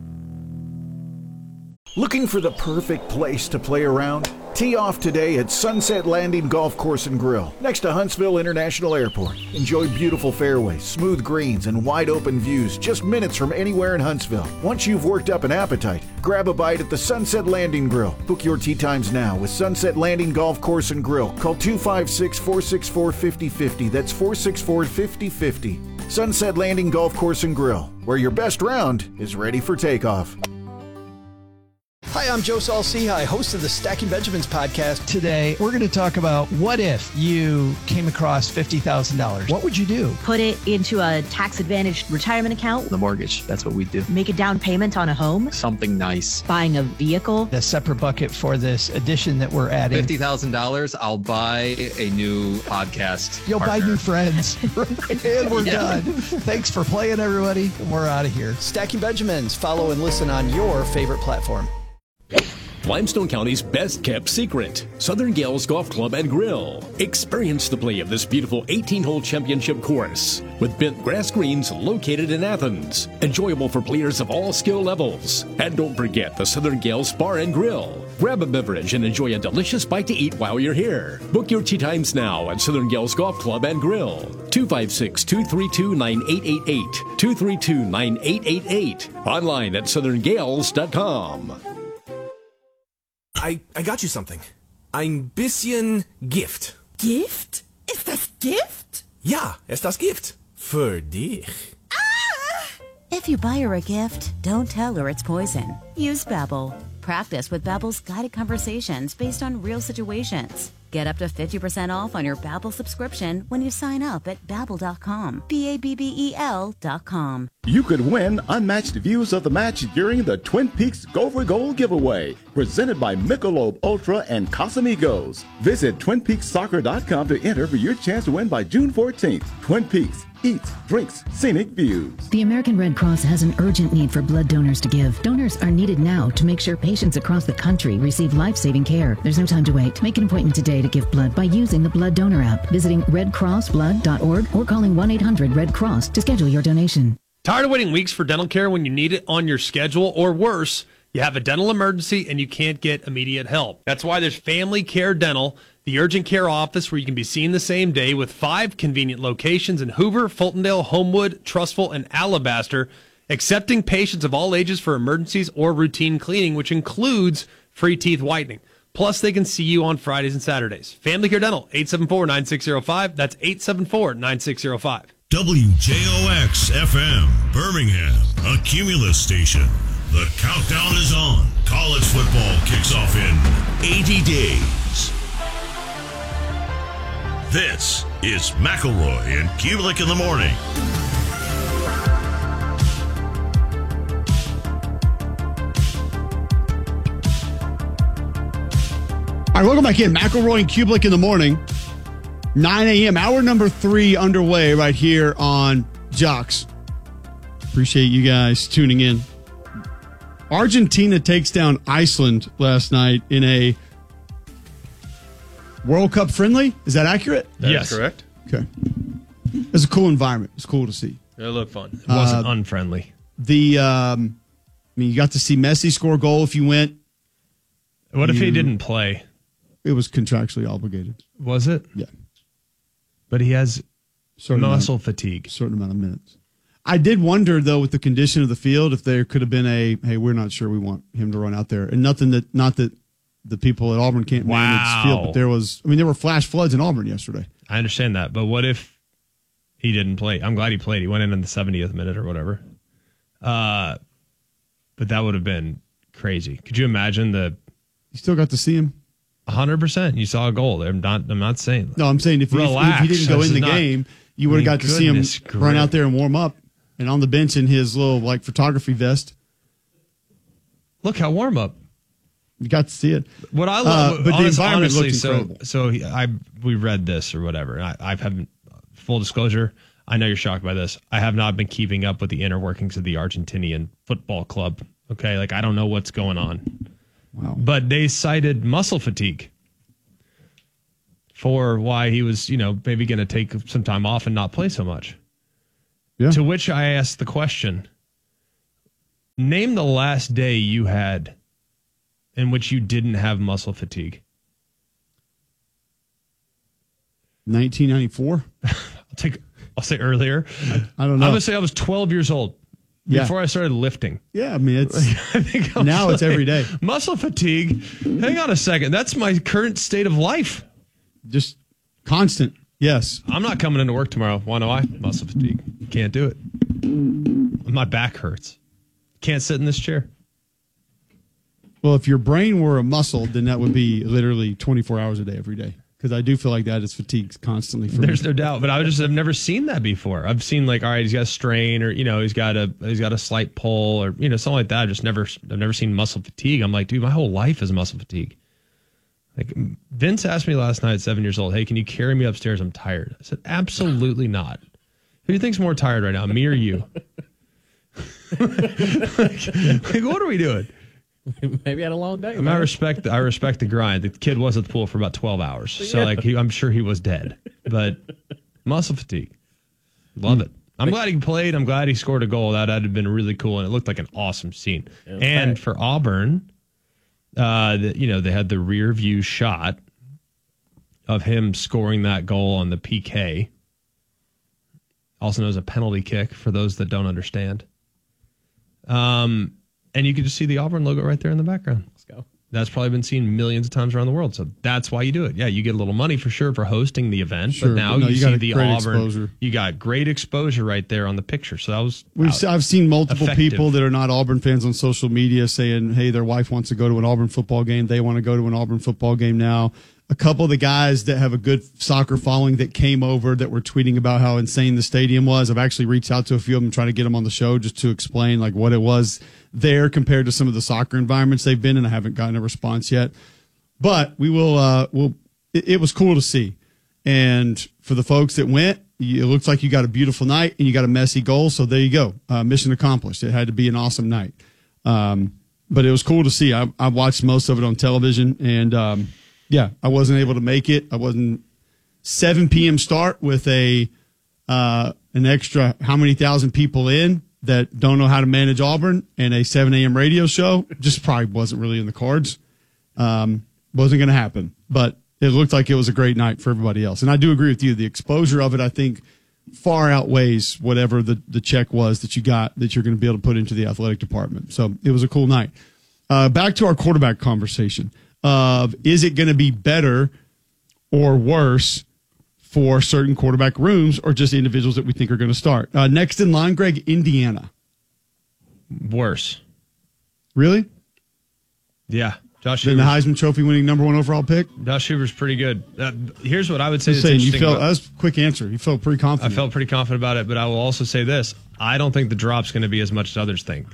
[SPEAKER 5] Looking for the perfect place to play around? Tee off today at Sunset Landing Golf Course and Grill, next to Huntsville International Airport. Enjoy beautiful fairways, smooth greens, and wide open views just minutes from anywhere in Huntsville. Once you've worked up an appetite, grab a bite at the Sunset Landing Grill. Book your tee times now with Sunset Landing Golf Course and Grill. Call two five six, four six four, five oh five oh. That's four six four, five oh five oh. Sunset Landing Golf Course and Grill, where your best round is ready for takeoff.
[SPEAKER 15] Hi, I'm Joe Saul-Sehy, host of the Stacking Benjamins podcast. Today, we're going to talk about what if you came across fifty thousand dollars. What would you do?
[SPEAKER 16] Put it into a tax-advantaged retirement account.
[SPEAKER 17] The mortgage, that's what we do.
[SPEAKER 16] Make a down payment on a home.
[SPEAKER 17] Something nice.
[SPEAKER 16] Buying a vehicle.
[SPEAKER 15] A separate bucket for this addition that we're adding.
[SPEAKER 17] fifty thousand dollars, I'll buy a new podcast
[SPEAKER 15] You'll
[SPEAKER 17] partner.
[SPEAKER 15] buy new friends. And we're
[SPEAKER 17] Yeah.
[SPEAKER 15] done. Thanks for playing, everybody. We're out of here. Stacking Benjamins. Follow and listen on your favorite platform.
[SPEAKER 9] Limestone County's best kept secret, Southern Gales Golf Club and Grill. Experience the play of this beautiful eighteen-hole championship course with bent grass greens located in Athens. Enjoyable for players of all skill levels. And don't forget the Southern Gales Bar and Grill. Grab a beverage and enjoy a delicious bite to eat while you're here. Book your tee times now at Southern Gales Golf Club and Grill. two five six, two three two, nine eight eight eight. two three two, nine eight eight eight. Online at southern gales dot com.
[SPEAKER 18] I, I got you something. Ein bisschen Gift.
[SPEAKER 19] Gift? Ist das Gift?
[SPEAKER 18] Ja, ist das Gift. Für dich.
[SPEAKER 20] If you buy her a gift, don't tell her it's poison. Use Babbel. Practice with Babbel's guided conversations based on real situations. Get up to fifty percent off on your Babbel subscription when you sign up at babbel dot com. B A B B E L dot com.
[SPEAKER 21] You could win unmatched views of the match during the Twin Peaks Go for Gold giveaway, presented by Michelob Ultra and Casamigos. Visit twin peaks soccer dot com to enter for your chance to win by June fourteenth. Twin Peaks. Eats, drinks, scenic views.
[SPEAKER 22] The American Red Cross has an urgent need for blood donors to give. Donors are needed now to make sure patients across the country receive life-saving care. There's no time to wait. Make an appointment today to give blood by using the Blood Donor app, visiting red cross blood dot org, or calling one eight hundred red cross to schedule your donation.
[SPEAKER 23] Tired of waiting weeks for dental care when you need it on your schedule, or worse, you have a dental emergency and you can't get immediate help? That's why there's Family Care Dental, the urgent care office where you can be seen the same day, with five convenient locations in Hoover, Fultondale, Homewood, Trussville, and Alabaster, accepting patients of all ages for emergencies or routine cleaning, which includes free teeth whitening. Plus, they can see you on Fridays and Saturdays. Family Care Dental, eight seven four, nine six zero five. That's eight seven four, nine six zero five.
[SPEAKER 24] W J O X F M, Birmingham, a Cumulus station. The countdown is on. College football kicks off in eighty days. This is McElroy and Kubelik in the morning.
[SPEAKER 1] All right, welcome back in. McElroy and Kubelik in the morning. nine a.m. Hour number three underway right here on Jocks. Appreciate you guys tuning in. Argentina takes down Iceland last night in a World Cup friendly. Is that accurate?
[SPEAKER 3] That's
[SPEAKER 2] Yes.
[SPEAKER 3] correct.
[SPEAKER 1] Okay. It's a cool environment. It's cool to see.
[SPEAKER 3] It looked fun.
[SPEAKER 2] It wasn't
[SPEAKER 1] Uh,
[SPEAKER 2] unfriendly.
[SPEAKER 1] The, um, I mean, you got to see Messi score a goal if you went.
[SPEAKER 2] What if he
[SPEAKER 1] You-
[SPEAKER 2] didn't play?
[SPEAKER 1] It was contractually obligated.
[SPEAKER 2] Was it?
[SPEAKER 1] Yeah.
[SPEAKER 2] But he has
[SPEAKER 1] Certain
[SPEAKER 2] muscle
[SPEAKER 1] amount,
[SPEAKER 2] fatigue.
[SPEAKER 1] Certain amount of minutes. I did wonder, though, with the condition of the field, if there could have been a, hey, we're not sure we want him to run out there. And nothing that, not that the people at Auburn can't manage
[SPEAKER 2] Wow.
[SPEAKER 1] field, but there was, I mean, there were flash floods in Auburn yesterday.
[SPEAKER 2] I understand that, but what if he didn't play? I'm glad he played. He went in in the seventieth minute or whatever. Uh, but that would have been crazy. Could you imagine the?
[SPEAKER 1] You still got to see him.
[SPEAKER 2] one hundred percent. You saw a goal. I'm not. I'm not saying.
[SPEAKER 1] No, I'm saying if, he, if he didn't go
[SPEAKER 2] This
[SPEAKER 1] in
[SPEAKER 2] is
[SPEAKER 1] the
[SPEAKER 2] not-
[SPEAKER 1] game, you would have
[SPEAKER 2] I mean,
[SPEAKER 1] got to see him
[SPEAKER 2] goodness
[SPEAKER 1] run
[SPEAKER 2] gracious.
[SPEAKER 1] out there and warm up, and on the bench in his little like photography vest.
[SPEAKER 2] Look how warm up.
[SPEAKER 1] You got to see it.
[SPEAKER 2] What I love,
[SPEAKER 1] uh, but
[SPEAKER 2] honest,
[SPEAKER 1] the environment
[SPEAKER 2] honestly,
[SPEAKER 1] looked
[SPEAKER 2] so
[SPEAKER 1] incredible.
[SPEAKER 2] so he- I we read this or whatever. And I, I haven't full disclosure. I know you're shocked by this. I have not been keeping up with the inner workings of the Argentinian football club. Okay, like I don't know what's going on.
[SPEAKER 1] Wow.
[SPEAKER 2] But they cited muscle fatigue for why he was, you know, maybe going to take some time off and not play so much.
[SPEAKER 1] Yeah.
[SPEAKER 2] To which I asked the question: name the last day you had in which you didn't have muscle fatigue.
[SPEAKER 1] nineteen ninety-four.
[SPEAKER 2] I'll take. I'll say earlier.
[SPEAKER 1] I, I don't know.
[SPEAKER 2] I'm gonna say I was twelve years old
[SPEAKER 1] Yeah.
[SPEAKER 2] before I started lifting.
[SPEAKER 1] Yeah, I mean it's
[SPEAKER 2] I think I was
[SPEAKER 1] now it's
[SPEAKER 2] like,
[SPEAKER 1] every day.
[SPEAKER 2] Muscle fatigue. Hang on a second. That's my current state of life.
[SPEAKER 1] Just constant. Yes.
[SPEAKER 2] I'm not coming into work tomorrow. Why know why? Muscle fatigue. Can't do it. My back hurts. Can't sit in this chair.
[SPEAKER 1] Well, if your brain were a muscle, then that would be literally twenty-four hours a day, every day. Because I do feel like that is fatigued constantly. For
[SPEAKER 2] There's
[SPEAKER 1] me.
[SPEAKER 2] no doubt, but I just have never seen that before. I've seen like, all right, he's got a strain, or you know, he's got a he's got a slight pull, or you know, something like that. I just never I've never seen muscle fatigue. I'm like, dude, my whole life is muscle fatigue. Like Vince asked me last night at seven years old, hey, can you carry me upstairs? I'm tired. I said, absolutely not. Who do you think's more tired right now, me or you? like, like, what are we doing?
[SPEAKER 4] Maybe I had a long day.
[SPEAKER 2] I, mean, I respect I respect the grind. The kid was at the pool for about twelve hours, so
[SPEAKER 4] Yeah.
[SPEAKER 2] like he, I'm sure he was dead. But muscle fatigue, love it. I'm glad he played. I'm glad he scored a goal. That had been really cool, and it looked like an awesome scene.
[SPEAKER 4] Yeah,
[SPEAKER 2] and
[SPEAKER 4] right.
[SPEAKER 2] for Auburn, uh, the, you know, they had the rear view shot of him scoring that goal on the P K, also known as a penalty kick for those that don't understand. Um. And you can just see the Auburn logo right there in the background.
[SPEAKER 4] Let's go.
[SPEAKER 2] That's probably been seen millions of times around the world. So that's why you do it. Yeah, you get a little money for sure for hosting the event.
[SPEAKER 1] Sure,
[SPEAKER 2] but now
[SPEAKER 1] but no,
[SPEAKER 2] you,
[SPEAKER 1] you got
[SPEAKER 2] see
[SPEAKER 1] a
[SPEAKER 2] the
[SPEAKER 1] great
[SPEAKER 2] Auburn.
[SPEAKER 1] exposure.
[SPEAKER 2] You got great exposure right there on the picture. So that was.
[SPEAKER 1] We've,
[SPEAKER 2] out-
[SPEAKER 1] I've seen multiple
[SPEAKER 2] effective.
[SPEAKER 1] people that are not Auburn fans on social media saying, hey, their wife wants to go to an Auburn football game. They want to go to an Auburn football game now. A couple of the guys that have a good soccer following that came over that were tweeting about how insane the stadium was. I've actually reached out to a few of them trying to get them on the show just to explain like what it was there compared to some of the soccer environments they've been in. I haven't gotten a response yet, but we will, uh, we'll, it, it was cool to see. And for the folks that went, it looks like you got a beautiful night and you got a messy goal. So there you go. Uh, mission accomplished. It had to be an awesome night. Um, but it was cool to see. I, I watched most of it on television and, um, yeah, I wasn't able to make it. I wasn't seven p.m. start with a, uh, an extra how many thousand people in that don't know how to manage Auburn and a seven a.m. radio show. Just probably wasn't really in the cards. Um, wasn't going to happen, but it looked like it was a great night for everybody else. And I do agree with you. The exposure of it, I think, far outweighs whatever the, the check was that you got that you're going to be able to put into the athletic department. So it was a cool night. Uh, back to our quarterback conversation of is it going to be better or worse for certain quarterback rooms or just individuals that we think are going to start. Uh, next in line, Greg, Indiana.
[SPEAKER 2] Worse.
[SPEAKER 1] Really?
[SPEAKER 2] Yeah. Josh
[SPEAKER 1] Then the
[SPEAKER 2] Hoover's,
[SPEAKER 1] Heisman Trophy winning number one overall pick?
[SPEAKER 2] Josh Hoover's pretty good. Uh, here's what I would say.
[SPEAKER 1] Just
[SPEAKER 2] that's
[SPEAKER 1] saying, you
[SPEAKER 2] interesting
[SPEAKER 1] felt,
[SPEAKER 2] about-
[SPEAKER 1] that was a quick answer. You felt pretty
[SPEAKER 2] I
[SPEAKER 1] confident.
[SPEAKER 2] felt pretty confident about it, but I will also say this. I don't think the drop's going to be as much as others think.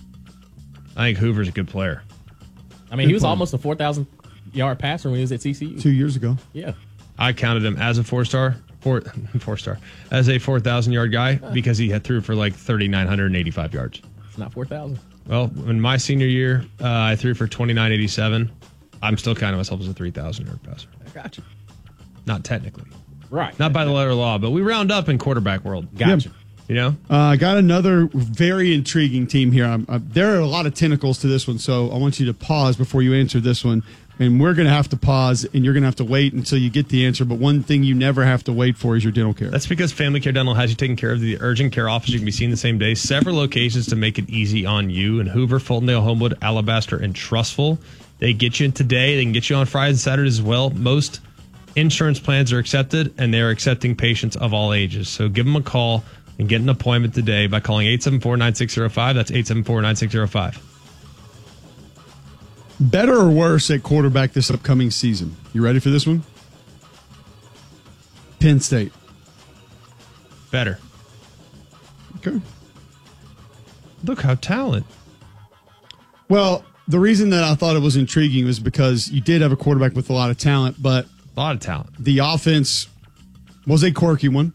[SPEAKER 2] I think Hoover's a good player.
[SPEAKER 4] I mean, he was almost a four thousand yard passer when he was at C C U.
[SPEAKER 1] Two years ago.
[SPEAKER 4] Yeah.
[SPEAKER 2] I counted him as a four star, four, four star, as a four thousand yard guy because he had threw for like three thousand nine hundred eighty-five yards.
[SPEAKER 4] It's not four thousand.
[SPEAKER 2] Well, in my senior year, uh, I threw for twenty-nine eighty-seven. I'm still counting myself as a three thousand yard passer.
[SPEAKER 4] I got you.
[SPEAKER 2] Not technically.
[SPEAKER 4] Right.
[SPEAKER 2] Not by the letter of law, but we round up in quarterback world.
[SPEAKER 4] Gotcha.
[SPEAKER 2] You know?
[SPEAKER 1] Uh, I got another very intriguing team here. I'm, uh, there are a lot of tentacles to this one, so I want you to pause before you answer this one. And we're going to have to pause, and you're going to have to wait until you get the answer. But one thing you never have to wait for is your dental care.
[SPEAKER 2] That's because Family Care Dental has you taken care of. The urgent care office you can be seen the same day. Several locations to make it easy on you in Hoover, Fultondale, Homewood, Alabaster, and Trustful. They get you in today. They can get you on Fridays and Saturdays as well. Most insurance plans are accepted, and they're accepting patients of all ages. So give them a call and get an appointment today by calling eight seven four, nine six zero five. That's eight seven four, nine six zero five.
[SPEAKER 1] Better or worse at quarterback this upcoming season? You ready for this one? Penn State.
[SPEAKER 2] Better.
[SPEAKER 1] Okay.
[SPEAKER 2] Look how talent.
[SPEAKER 1] Well, the reason that I thought it was intriguing was because you did have a quarterback with a lot of talent, but
[SPEAKER 2] a lot of talent.
[SPEAKER 1] The offense was a quirky one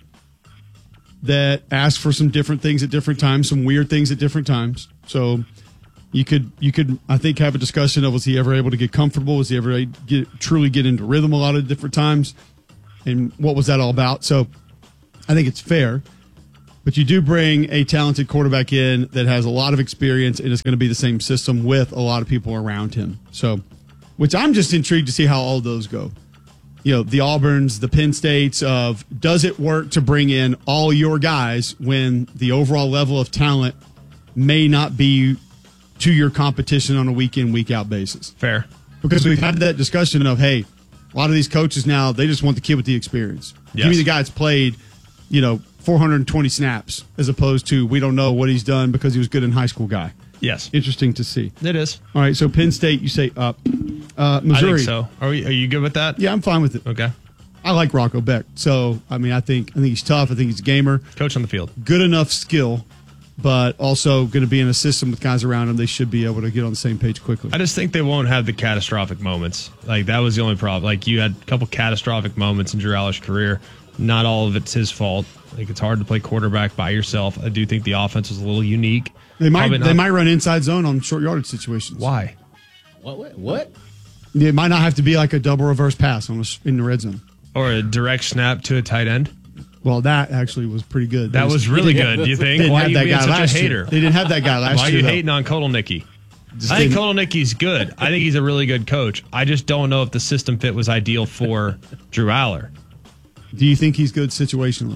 [SPEAKER 1] that asked for some different things at different times, some weird things at different times. So you could, you could, I think, have a discussion of was he ever able to get comfortable? Was he ever able to get, truly get into rhythm a lot of different times? And what was that all about? So I think it's fair. But you do bring a talented quarterback in that has a lot of experience, and it's going to be the same system with a lot of people around him. So, which I'm just intrigued to see how all those go. You know, the Auburns, the Penn States of, does it work to bring in all your guys when the overall level of talent may not be to your competition on a week in, week out basis?
[SPEAKER 2] Fair.
[SPEAKER 1] Because we've had that discussion of, hey, a lot of these coaches now, they just want the kid with the experience.
[SPEAKER 2] Yes.
[SPEAKER 1] Give me the guy that's played, you know, four hundred twenty snaps, as opposed to we don't know what he's done because he was good in high school guy.
[SPEAKER 2] Yes.
[SPEAKER 1] Interesting to see.
[SPEAKER 2] It is.
[SPEAKER 1] All right, so Penn State, you say up. Uh, Missouri.
[SPEAKER 2] I think so. Are, we, are you good with that?
[SPEAKER 1] Yeah, I'm fine with it.
[SPEAKER 2] Okay.
[SPEAKER 1] I like Rocco Beck. So, I mean, I think I think he's tough. I think he's a gamer.
[SPEAKER 2] Coach on the field.
[SPEAKER 1] Good enough skill, but also going to be in a system with guys around him. They should be able to get on the same page quickly.
[SPEAKER 2] I just think they won't have the catastrophic moments. Like, that was the only problem. Like, you had a couple catastrophic moments in Drew Aller's career. Not all of it's his fault. Like, it's hard to play quarterback by yourself. I do think the offense was a little unique.
[SPEAKER 1] They might
[SPEAKER 2] Probably
[SPEAKER 1] they
[SPEAKER 2] not-
[SPEAKER 1] might run inside zone on short yardage situations.
[SPEAKER 2] Why?
[SPEAKER 4] What? What? what?
[SPEAKER 1] It might not have to be like a double reverse pass on a, in the red zone.
[SPEAKER 2] Or a direct snap to a tight end.
[SPEAKER 1] Well, that actually was pretty good.
[SPEAKER 2] That
[SPEAKER 1] They
[SPEAKER 2] was
[SPEAKER 1] just-
[SPEAKER 2] really
[SPEAKER 1] they
[SPEAKER 2] good.
[SPEAKER 1] didn't-
[SPEAKER 2] Do you think?
[SPEAKER 1] Didn't
[SPEAKER 2] Why
[SPEAKER 1] have
[SPEAKER 2] are you
[SPEAKER 1] that
[SPEAKER 2] being
[SPEAKER 1] guy
[SPEAKER 2] such a
[SPEAKER 1] last
[SPEAKER 2] hater?
[SPEAKER 1] year. They didn't have that guy last
[SPEAKER 2] Why
[SPEAKER 1] year.
[SPEAKER 2] are you
[SPEAKER 1] though.
[SPEAKER 2] hating on Kotelnicki?
[SPEAKER 1] Just
[SPEAKER 2] I think
[SPEAKER 1] didn't-
[SPEAKER 2] Kotelnicki's good. I think he's a really good coach. I just don't know if the system fit was ideal for Drew Aller.
[SPEAKER 1] Do you think he's good situationally?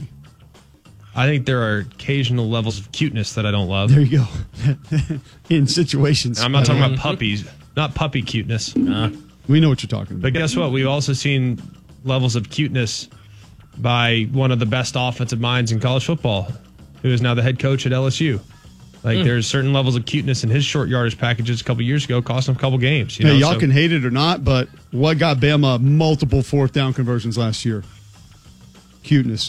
[SPEAKER 2] I think there are occasional levels of cuteness that I don't love.
[SPEAKER 1] There you go. In situations.
[SPEAKER 2] I'm not talking
[SPEAKER 1] Uh,
[SPEAKER 2] about puppies, not puppy cuteness.
[SPEAKER 1] We know what you're talking about.
[SPEAKER 2] But guess what? We've also seen levels of cuteness by one of the best offensive minds in college football, who is now the head coach at L S U. Like,
[SPEAKER 1] Mm.
[SPEAKER 2] there's certain levels of cuteness in his short yardage packages a couple years ago, cost him a couple games. You
[SPEAKER 1] Hey,
[SPEAKER 2] know?
[SPEAKER 1] y'all
[SPEAKER 2] So-
[SPEAKER 1] can hate it or not, but what got Bama multiple fourth down conversions last year? Cuteness.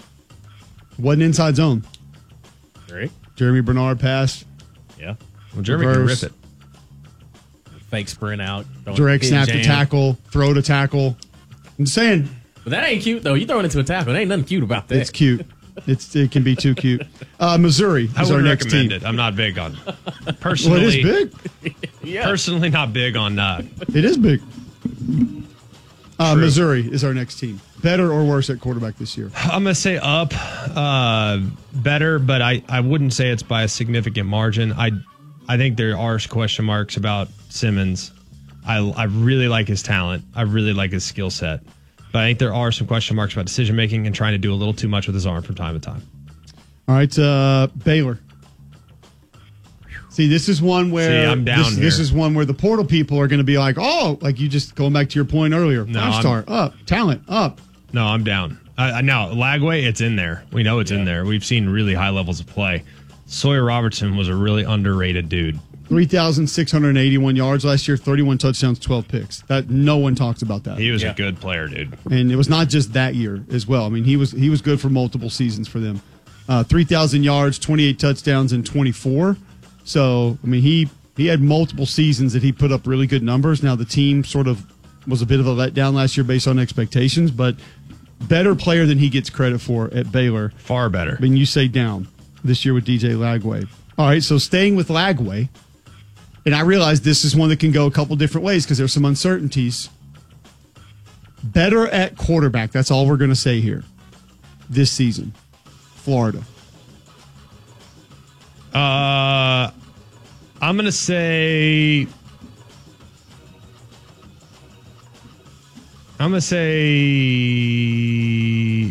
[SPEAKER 1] Wasn't inside zone.
[SPEAKER 4] Right.
[SPEAKER 1] Jeremy Bernard passed.
[SPEAKER 4] Yeah.
[SPEAKER 2] Well, Jeremy can
[SPEAKER 1] reverse,
[SPEAKER 2] rip it.
[SPEAKER 4] Fake sprint out. throwing
[SPEAKER 1] Direct
[SPEAKER 4] hidden
[SPEAKER 1] snap to
[SPEAKER 4] jam.
[SPEAKER 1] tackle, throw to tackle. I'm saying
[SPEAKER 4] But that ain't cute though. You throwing into a tackle. There ain't nothing cute about that.
[SPEAKER 1] it's cute. It's it can be too cute. Uh, Missouri
[SPEAKER 2] I
[SPEAKER 1] is our
[SPEAKER 2] would
[SPEAKER 1] next
[SPEAKER 2] recommend
[SPEAKER 1] team.
[SPEAKER 2] it. I'm not big on personally.
[SPEAKER 1] Well, it is big.
[SPEAKER 4] Yeah.
[SPEAKER 2] Personally, not big on uh,
[SPEAKER 1] It is big. Uh,
[SPEAKER 2] True.
[SPEAKER 1] Missouri is our next team. Better or worse at quarterback this year?
[SPEAKER 2] I'm going to say up, uh, better, but I, I wouldn't say it's by a significant margin. I I think there are question marks about Simmons. I, I really like his talent. I really like his skill set. But I think there are some question marks about decision making and trying to do a little too much with his arm from time to time.
[SPEAKER 1] All right, uh, Baylor. See, this is one where
[SPEAKER 2] See, I'm down
[SPEAKER 1] this, this
[SPEAKER 2] here.
[SPEAKER 1] is one where the portal people are going to be like, oh, like you just going back to your point earlier.
[SPEAKER 2] No,
[SPEAKER 1] Five
[SPEAKER 2] I'm-
[SPEAKER 1] star up, talent up.
[SPEAKER 2] No, I'm down. Uh, now, Lagway, it's in there. We know it's in there. We've seen really high levels of play. Sawyer Robertson was a really underrated dude.
[SPEAKER 1] three thousand six hundred eighty-one yards last year, thirty-one touchdowns, twelve picks. That no one talks about that.
[SPEAKER 2] He was a good player, dude.
[SPEAKER 1] And it was not just that year as well. I mean, he was he was good for multiple seasons for them. Uh, three thousand yards, twenty-eight touchdowns, and twenty-four. So, I mean, he he had multiple seasons that he put up really good numbers. Now, the team sort of was a bit of a letdown last year based on expectations, but better player than he gets credit for at Baylor.
[SPEAKER 2] Far better.
[SPEAKER 1] I mean, you say down this year with D J Lagway. All right, so staying with Lagway, and I realize this is one that can go a couple different ways because there's some uncertainties. Better at quarterback, that's all we're going to say here this season. Florida.
[SPEAKER 2] Uh, I'm going to say. I'm going to say.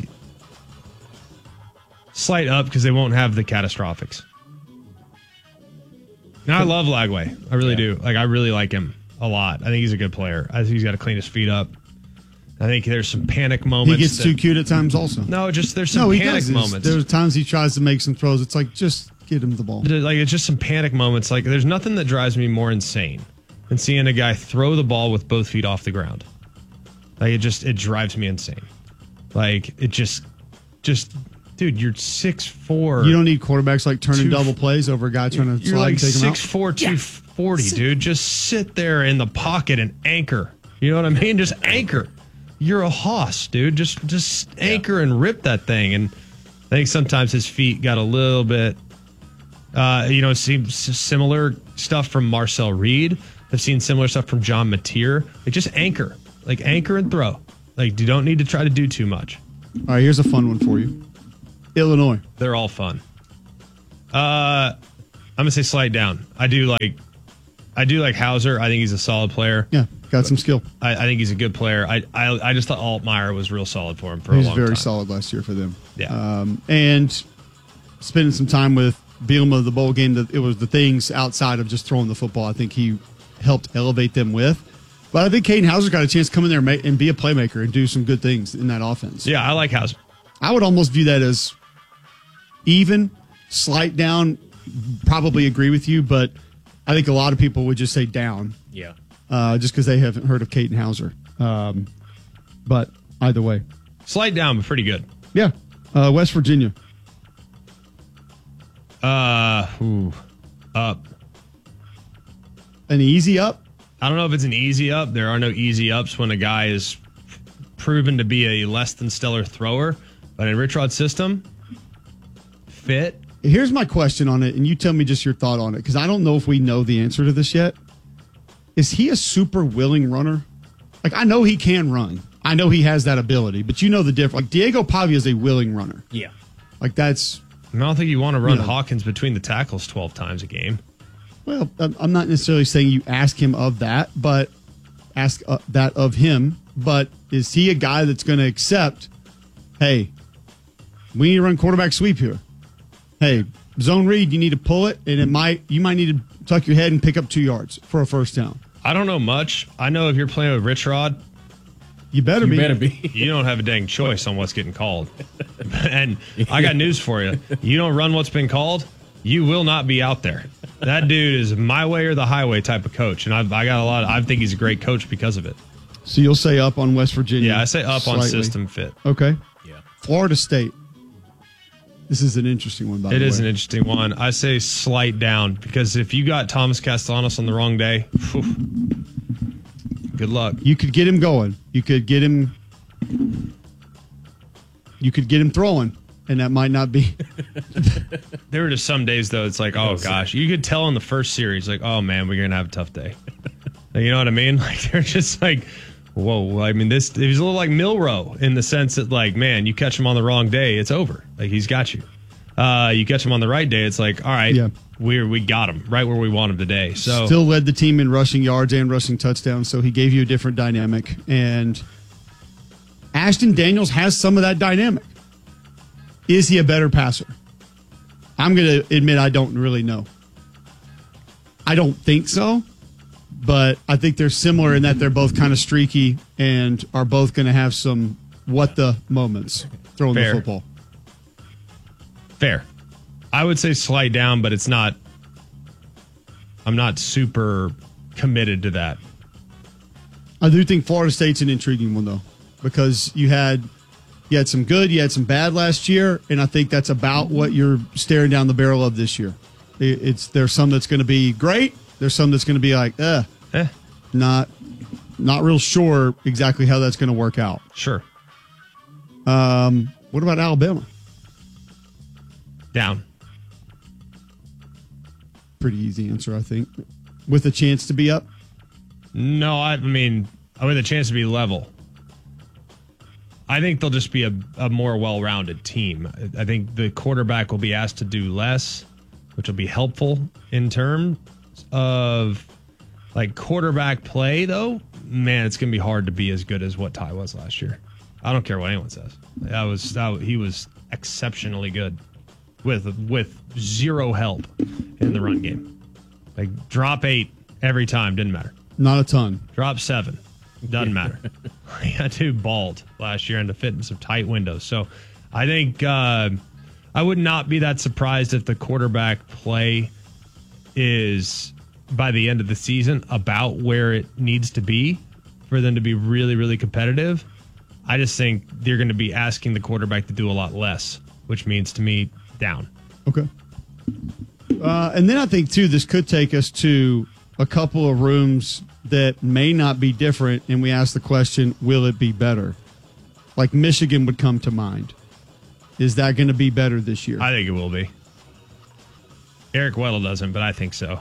[SPEAKER 2] Slight up because they won't have the catastrophics. Now, I love Lagway. I really do. Like, I really like him a lot. I think he's a good player. I think he's got to clean his feet up. I think there's some panic moments.
[SPEAKER 1] He gets
[SPEAKER 2] that-
[SPEAKER 1] too cute at times also.
[SPEAKER 2] No, just there's some
[SPEAKER 1] no, he
[SPEAKER 2] panic
[SPEAKER 1] does.
[SPEAKER 2] moments.
[SPEAKER 1] There's times he tries to make some throws. It's like, just get him the ball.
[SPEAKER 2] Like, it's just some panic moments. Like, there's nothing that drives me more insane than seeing a guy throw the ball with both feet off the ground. Like, it just, it drives me insane. Like, it just, just dude, you're six four.
[SPEAKER 1] You don't need quarterbacks like turning
[SPEAKER 2] Two-
[SPEAKER 1] double plays over a guy trying to
[SPEAKER 2] You're
[SPEAKER 1] slide
[SPEAKER 2] like
[SPEAKER 1] and take him out.
[SPEAKER 2] six four, two forty, dude. Just sit there in the pocket and anchor. You know what I mean? Just anchor. You're a hoss, dude. Just just anchor and rip that thing. And I think sometimes his feet got a little bit, uh, you know, it seems similar stuff from Marcel Reed. I've seen similar stuff from John Mateer. Like, just anchor. Like, anchor and throw. Like, you don't need to try to do too much.
[SPEAKER 1] All right, here's a fun one for you. Illinois.
[SPEAKER 2] They're all fun. Uh, I'm gonna say slide down. I do like, I do like Hauser. I think he's a solid player.
[SPEAKER 1] Yeah, got some skill.
[SPEAKER 2] I, I think he's a good player. I, I I just thought Altmaier was real solid for him for
[SPEAKER 1] He
[SPEAKER 2] a
[SPEAKER 1] was
[SPEAKER 2] long
[SPEAKER 1] very
[SPEAKER 2] time.
[SPEAKER 1] solid last year for them.
[SPEAKER 2] Yeah.
[SPEAKER 1] Um, and spending some time with Bielema, the bowl game, that it was the things outside of just throwing the football. I think he helped elevate them with. But I think Caden Hauser got a chance to come in there and, make, and be a playmaker and do some good things in that offense.
[SPEAKER 2] Yeah, I like Hauser.
[SPEAKER 1] I would almost view that as even, slight down. Probably agree with you, but I think a lot of people would just say down.
[SPEAKER 4] Yeah.
[SPEAKER 1] Uh, just because they haven't heard of Caden Hauser. Um, but either way.
[SPEAKER 2] Slide down, but pretty good.
[SPEAKER 1] Yeah. Uh, West Virginia.
[SPEAKER 2] Uh, ooh, up.
[SPEAKER 1] An easy up?
[SPEAKER 2] I don't know if it's an easy up. There are no easy ups when a guy is proven to be a less than stellar thrower. But in Rich Rod's system, fit.
[SPEAKER 1] Here's my question on it, and you tell me just your thought on it, because I don't know if we know the answer to this yet. Is he a super willing runner? Like, I know he can run. I know he has that ability, but you know the difference. Like, Diego Pavia is a willing runner.
[SPEAKER 4] Yeah.
[SPEAKER 1] Like, that's...
[SPEAKER 2] I don't think you want to run
[SPEAKER 1] you know,
[SPEAKER 2] Hawkins between the tackles twelve times a game.
[SPEAKER 1] Well, I'm not necessarily saying you ask him of that, but ask uh, that of him. But is he a guy that's going to accept, hey, we need to run quarterback sweep here. Hey, zone read, you need to pull it, and it might you might need to tuck your head and pick up two yards for a first down.
[SPEAKER 2] I don't know much. I know if you're playing with Rich Rod,
[SPEAKER 1] you better
[SPEAKER 4] You
[SPEAKER 1] be.
[SPEAKER 4] better be.
[SPEAKER 2] you don't have a dang choice on what's getting called. And I got news for you. You don't run what's been called, you will not be out there. That dude is my way or the highway type of coach, and I've, I got a lot. Of, I think he's a great coach because of it.
[SPEAKER 1] So you'll say up on West Virginia.
[SPEAKER 2] Yeah, I say up on
[SPEAKER 1] slightly.
[SPEAKER 2] system fit.
[SPEAKER 1] Okay.
[SPEAKER 4] Yeah.
[SPEAKER 1] Florida State. This is an interesting one, by
[SPEAKER 2] It
[SPEAKER 1] the way.
[SPEAKER 2] is an interesting one. I say slight down because if you got Thomas Castellanos on the wrong day, whew, good luck.
[SPEAKER 1] You could get him going. You could get him. You could get him throwing, and that might not be.
[SPEAKER 2] There were just some days though. It's like, oh gosh, you could tell in the first series, like, oh man, we're gonna have a tough day. Like, you know what I mean? Like they're just like, whoa. I mean, this he's a little like Milrow in the sense that, like, man, you catch him on the wrong day, it's over. Like he's got you. Uh, you catch him on the right day, it's like, all right,
[SPEAKER 1] Yeah.
[SPEAKER 2] we we got him right where we want him today. So
[SPEAKER 1] Still led the team in rushing yards and rushing touchdowns, so he gave you a different dynamic. And Ashton Daniels has some of that dynamic. Is he a better passer? I'm going to admit I don't really know. I don't think so, but I think they're similar in that they're both kind of streaky and are both going to have some what the moments throwing
[SPEAKER 2] Fair.
[SPEAKER 1] the football.
[SPEAKER 2] Fair. I would say slight down, but it's not. I'm not super committed to that.
[SPEAKER 1] I do think Florida State's an intriguing one, though, because you had you had some good, you had some bad last year, and I think that's about what you're staring down the barrel of this year. It- It's there's some that's going to be great, there's some that's going to be like, uh,
[SPEAKER 2] Eh,
[SPEAKER 1] not not real sure exactly how that's going to work out.
[SPEAKER 2] sure.
[SPEAKER 1] Um, what about Alabama?
[SPEAKER 2] Down.
[SPEAKER 1] Pretty easy answer, I think, with a chance to be up.
[SPEAKER 2] No, I, I mean, I mean, the chance to be level. I think they'll just be a, a more well-rounded team. I think the quarterback will be asked to do less, which will be helpful in terms of like quarterback play, though. Man, it's going to be hard to be as good as what Ty was last year. I don't care what anyone says. That was that, he was exceptionally good with with zero help in the run game. Like drop eight every time, didn't matter.
[SPEAKER 1] Not a ton.
[SPEAKER 2] Drop seven, doesn't matter. That dude balled last year and to fit in some tight windows. So I think uh, I would not be that surprised if the quarterback play is by the end of the season about where it needs to be for them to be really, really competitive. I just think they're going to be asking the quarterback to do a lot less which means to me down.
[SPEAKER 1] Okay. Uh, and then I think, too, this could take us to a couple of rooms that may not be different, and we ask the question, will it be better? Like Michigan would come to mind. Is that going to be better this year?
[SPEAKER 2] I think it will be. Eric Weddle doesn't, but I think so.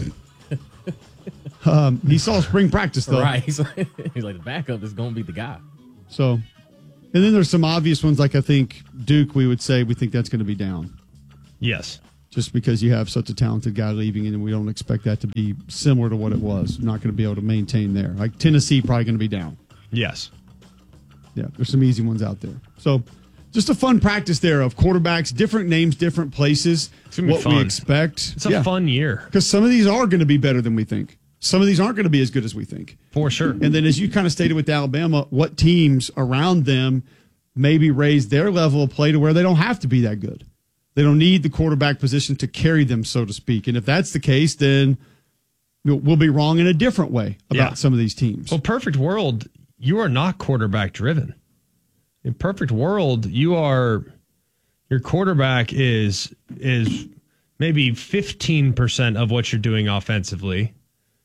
[SPEAKER 1] um, he saw spring practice, though.
[SPEAKER 4] Right. He's like, he's like the backup is going to be the guy.
[SPEAKER 1] So, and then there's some obvious ones, like I think Duke, we would say we think that's going to be down.
[SPEAKER 2] Yes.
[SPEAKER 1] Just because you have such a talented guy leaving, and we don't expect that to be similar to what it was. Not going to be able to maintain there. Like Tennessee, probably going to be down.
[SPEAKER 2] Yes.
[SPEAKER 1] Yeah, there's some easy ones out there. So, just a fun practice there of quarterbacks, different names, different places,
[SPEAKER 2] it's gonna be
[SPEAKER 1] what
[SPEAKER 2] fun.
[SPEAKER 1] we expect.
[SPEAKER 2] It's a yeah. fun year.
[SPEAKER 1] Because some of these are going to be better than we think. Some of these aren't going to be as good as we think.
[SPEAKER 2] For sure.
[SPEAKER 1] And then as you kind of stated with Alabama, what teams around them maybe raise their level of play to where they don't have to be that good. They don't need the quarterback position to carry them, so to speak. And if that's the case, then we'll be wrong in a different way about yeah. some of these teams.
[SPEAKER 2] Well, perfect world, you are not quarterback driven. In perfect world, you are your quarterback is is maybe fifteen percent of what you're doing offensively,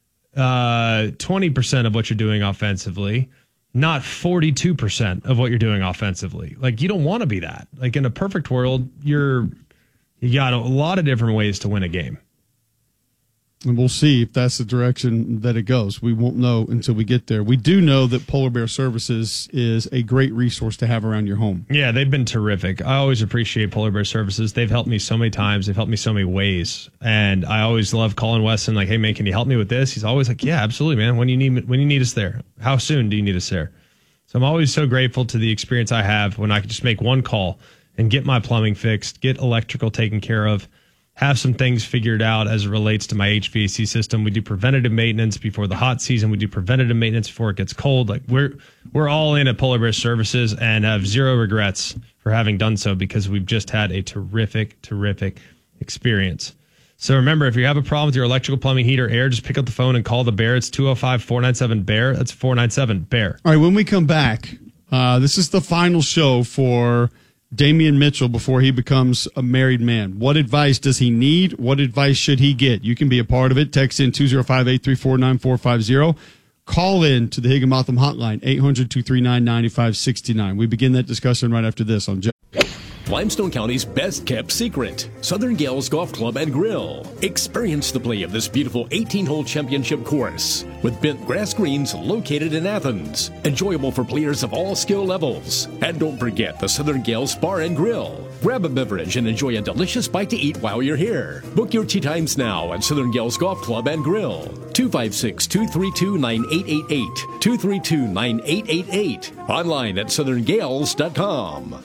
[SPEAKER 2] uh, twenty percent of what you're doing offensively, not forty-two percent of what you're doing offensively. Like, you don't want to be that. Like, in a perfect world, you're you got a lot of different ways to win a game.
[SPEAKER 1] And we'll see if that's the direction that it goes. We won't know until we get there. We do know that Polar Bear Services is a great resource to have around your home.
[SPEAKER 2] Yeah, they've been terrific. I always appreciate Polar Bear Services. They've helped me so many times. They've helped me so many ways. And I always love calling Weston, like, hey, man, can you help me with this? He's always like, yeah, absolutely, man. When you need when you need us there. How soon do you need us there? So I'm always so grateful to the experience I have when I can just make one call and get my plumbing fixed, get electrical taken care of, have some things figured out as it relates to my H V A C system. We do preventative maintenance before the hot season. We do preventative maintenance before it gets cold. Like we're we're all in at Polar Bear Services and have zero regrets for having done so because we've just had a terrific, terrific experience. So remember, if you have a problem with your electrical, plumbing, heater, air, just pick up the phone and call the Bear. It's two oh five, four nine seven, B E A R. That's four nine seven, B E A R.
[SPEAKER 1] All right, when we come back, uh, this is the final show for Damian Mitchell before he becomes a married man. What advice does he need? What advice should he get? You can be a part of it. Text in two oh five, eight three four, nine four five oh. Call in to the Higginbotham hotline, eight hundred, two three nine, nine five six nine. We begin that discussion right after this on J-
[SPEAKER 9] Limestone County's best-kept secret, Southern Gales Golf Club and Grill. Experience the play of this beautiful eighteen-hole championship course with bent grass greens located in Athens. Enjoyable for players of all skill levels. And don't forget the Southern Gales Bar and Grill. Grab a beverage and enjoy a delicious bite to eat while you're here. Book your tee times now at Southern Gales Golf Club and Grill. two five six, two three two, nine eight eight eight. two three two, nine eight eight eight. Online at southern gales dot com.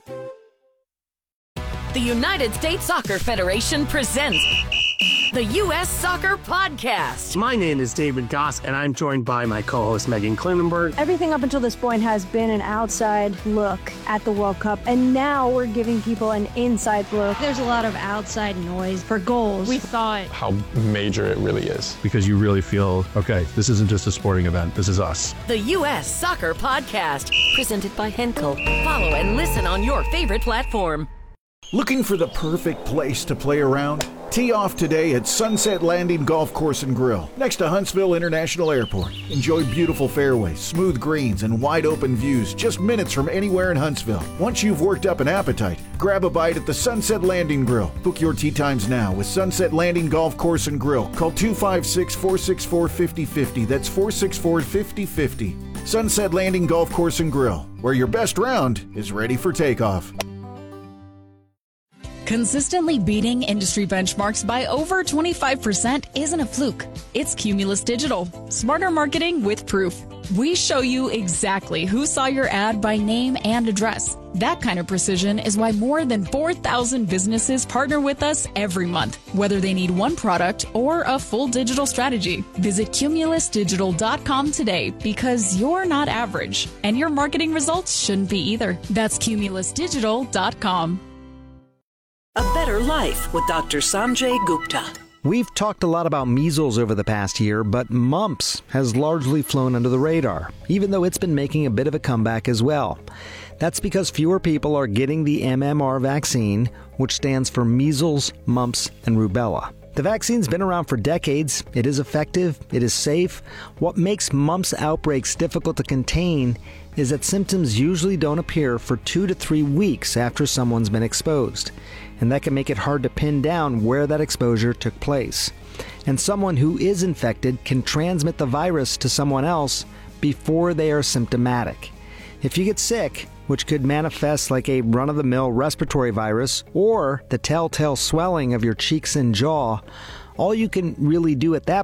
[SPEAKER 6] The United States Soccer Federation presents the U S Soccer Podcast.
[SPEAKER 7] My name is David Goss, and I'm joined by my co-host Megan Klinenberg.
[SPEAKER 8] Everything up until this point has been an outside look at the World Cup, and now we're giving people an inside look.
[SPEAKER 11] There's a lot of outside noise for goals.
[SPEAKER 8] We thought
[SPEAKER 25] how major it really is.
[SPEAKER 26] Because you really feel, okay, this isn't just a sporting event, this is us.
[SPEAKER 6] The U S Soccer Podcast, presented by Henkel. Follow and listen on your favorite platform.
[SPEAKER 5] Looking for the perfect place to play around? Tee off today at Sunset Landing Golf Course and Grill, next to Huntsville International Airport. Enjoy beautiful fairways, smooth greens, and wide open views just minutes from anywhere in Huntsville. Once you've worked up an appetite, grab a bite at the Sunset Landing Grill. Book your tee times now with Sunset Landing Golf Course and Grill. Call two five six, four six four, five oh five oh. That's four six four, five oh five oh. Sunset Landing Golf Course and Grill, where your best round is ready for takeoff.
[SPEAKER 27] Consistently beating industry benchmarks by over twenty-five percent isn't a fluke. It's Cumulus Digital. Smarter marketing with proof. We show you exactly who saw your ad by name and address. That kind of precision is why more than four thousand businesses partner with us every month, whether they need one product or a full digital strategy. Visit cumulus digital dot com today because you're not average, and your marketing results shouldn't be either. That's cumulus digital dot com.
[SPEAKER 13] A Better Life with Doctor Sanjay Gupta.
[SPEAKER 10] We've talked a lot about measles over the past year, but mumps has largely flown under the radar, even though it's been making a bit of a comeback as well. That's because fewer people are getting the M M R vaccine, which stands for measles, mumps, and rubella. The vaccine's been around for decades. It is effective. It is safe. What makes mumps outbreaks difficult to contain is that symptoms usually don't appear for two to three weeks after someone's been exposed. And that can make it hard to pin down where that exposure took place. And someone who is infected can transmit the virus to someone else before they are symptomatic. If you get sick, which could manifest like a run-of-the-mill respiratory virus or the telltale swelling of your cheeks and jaw, all you can really do at that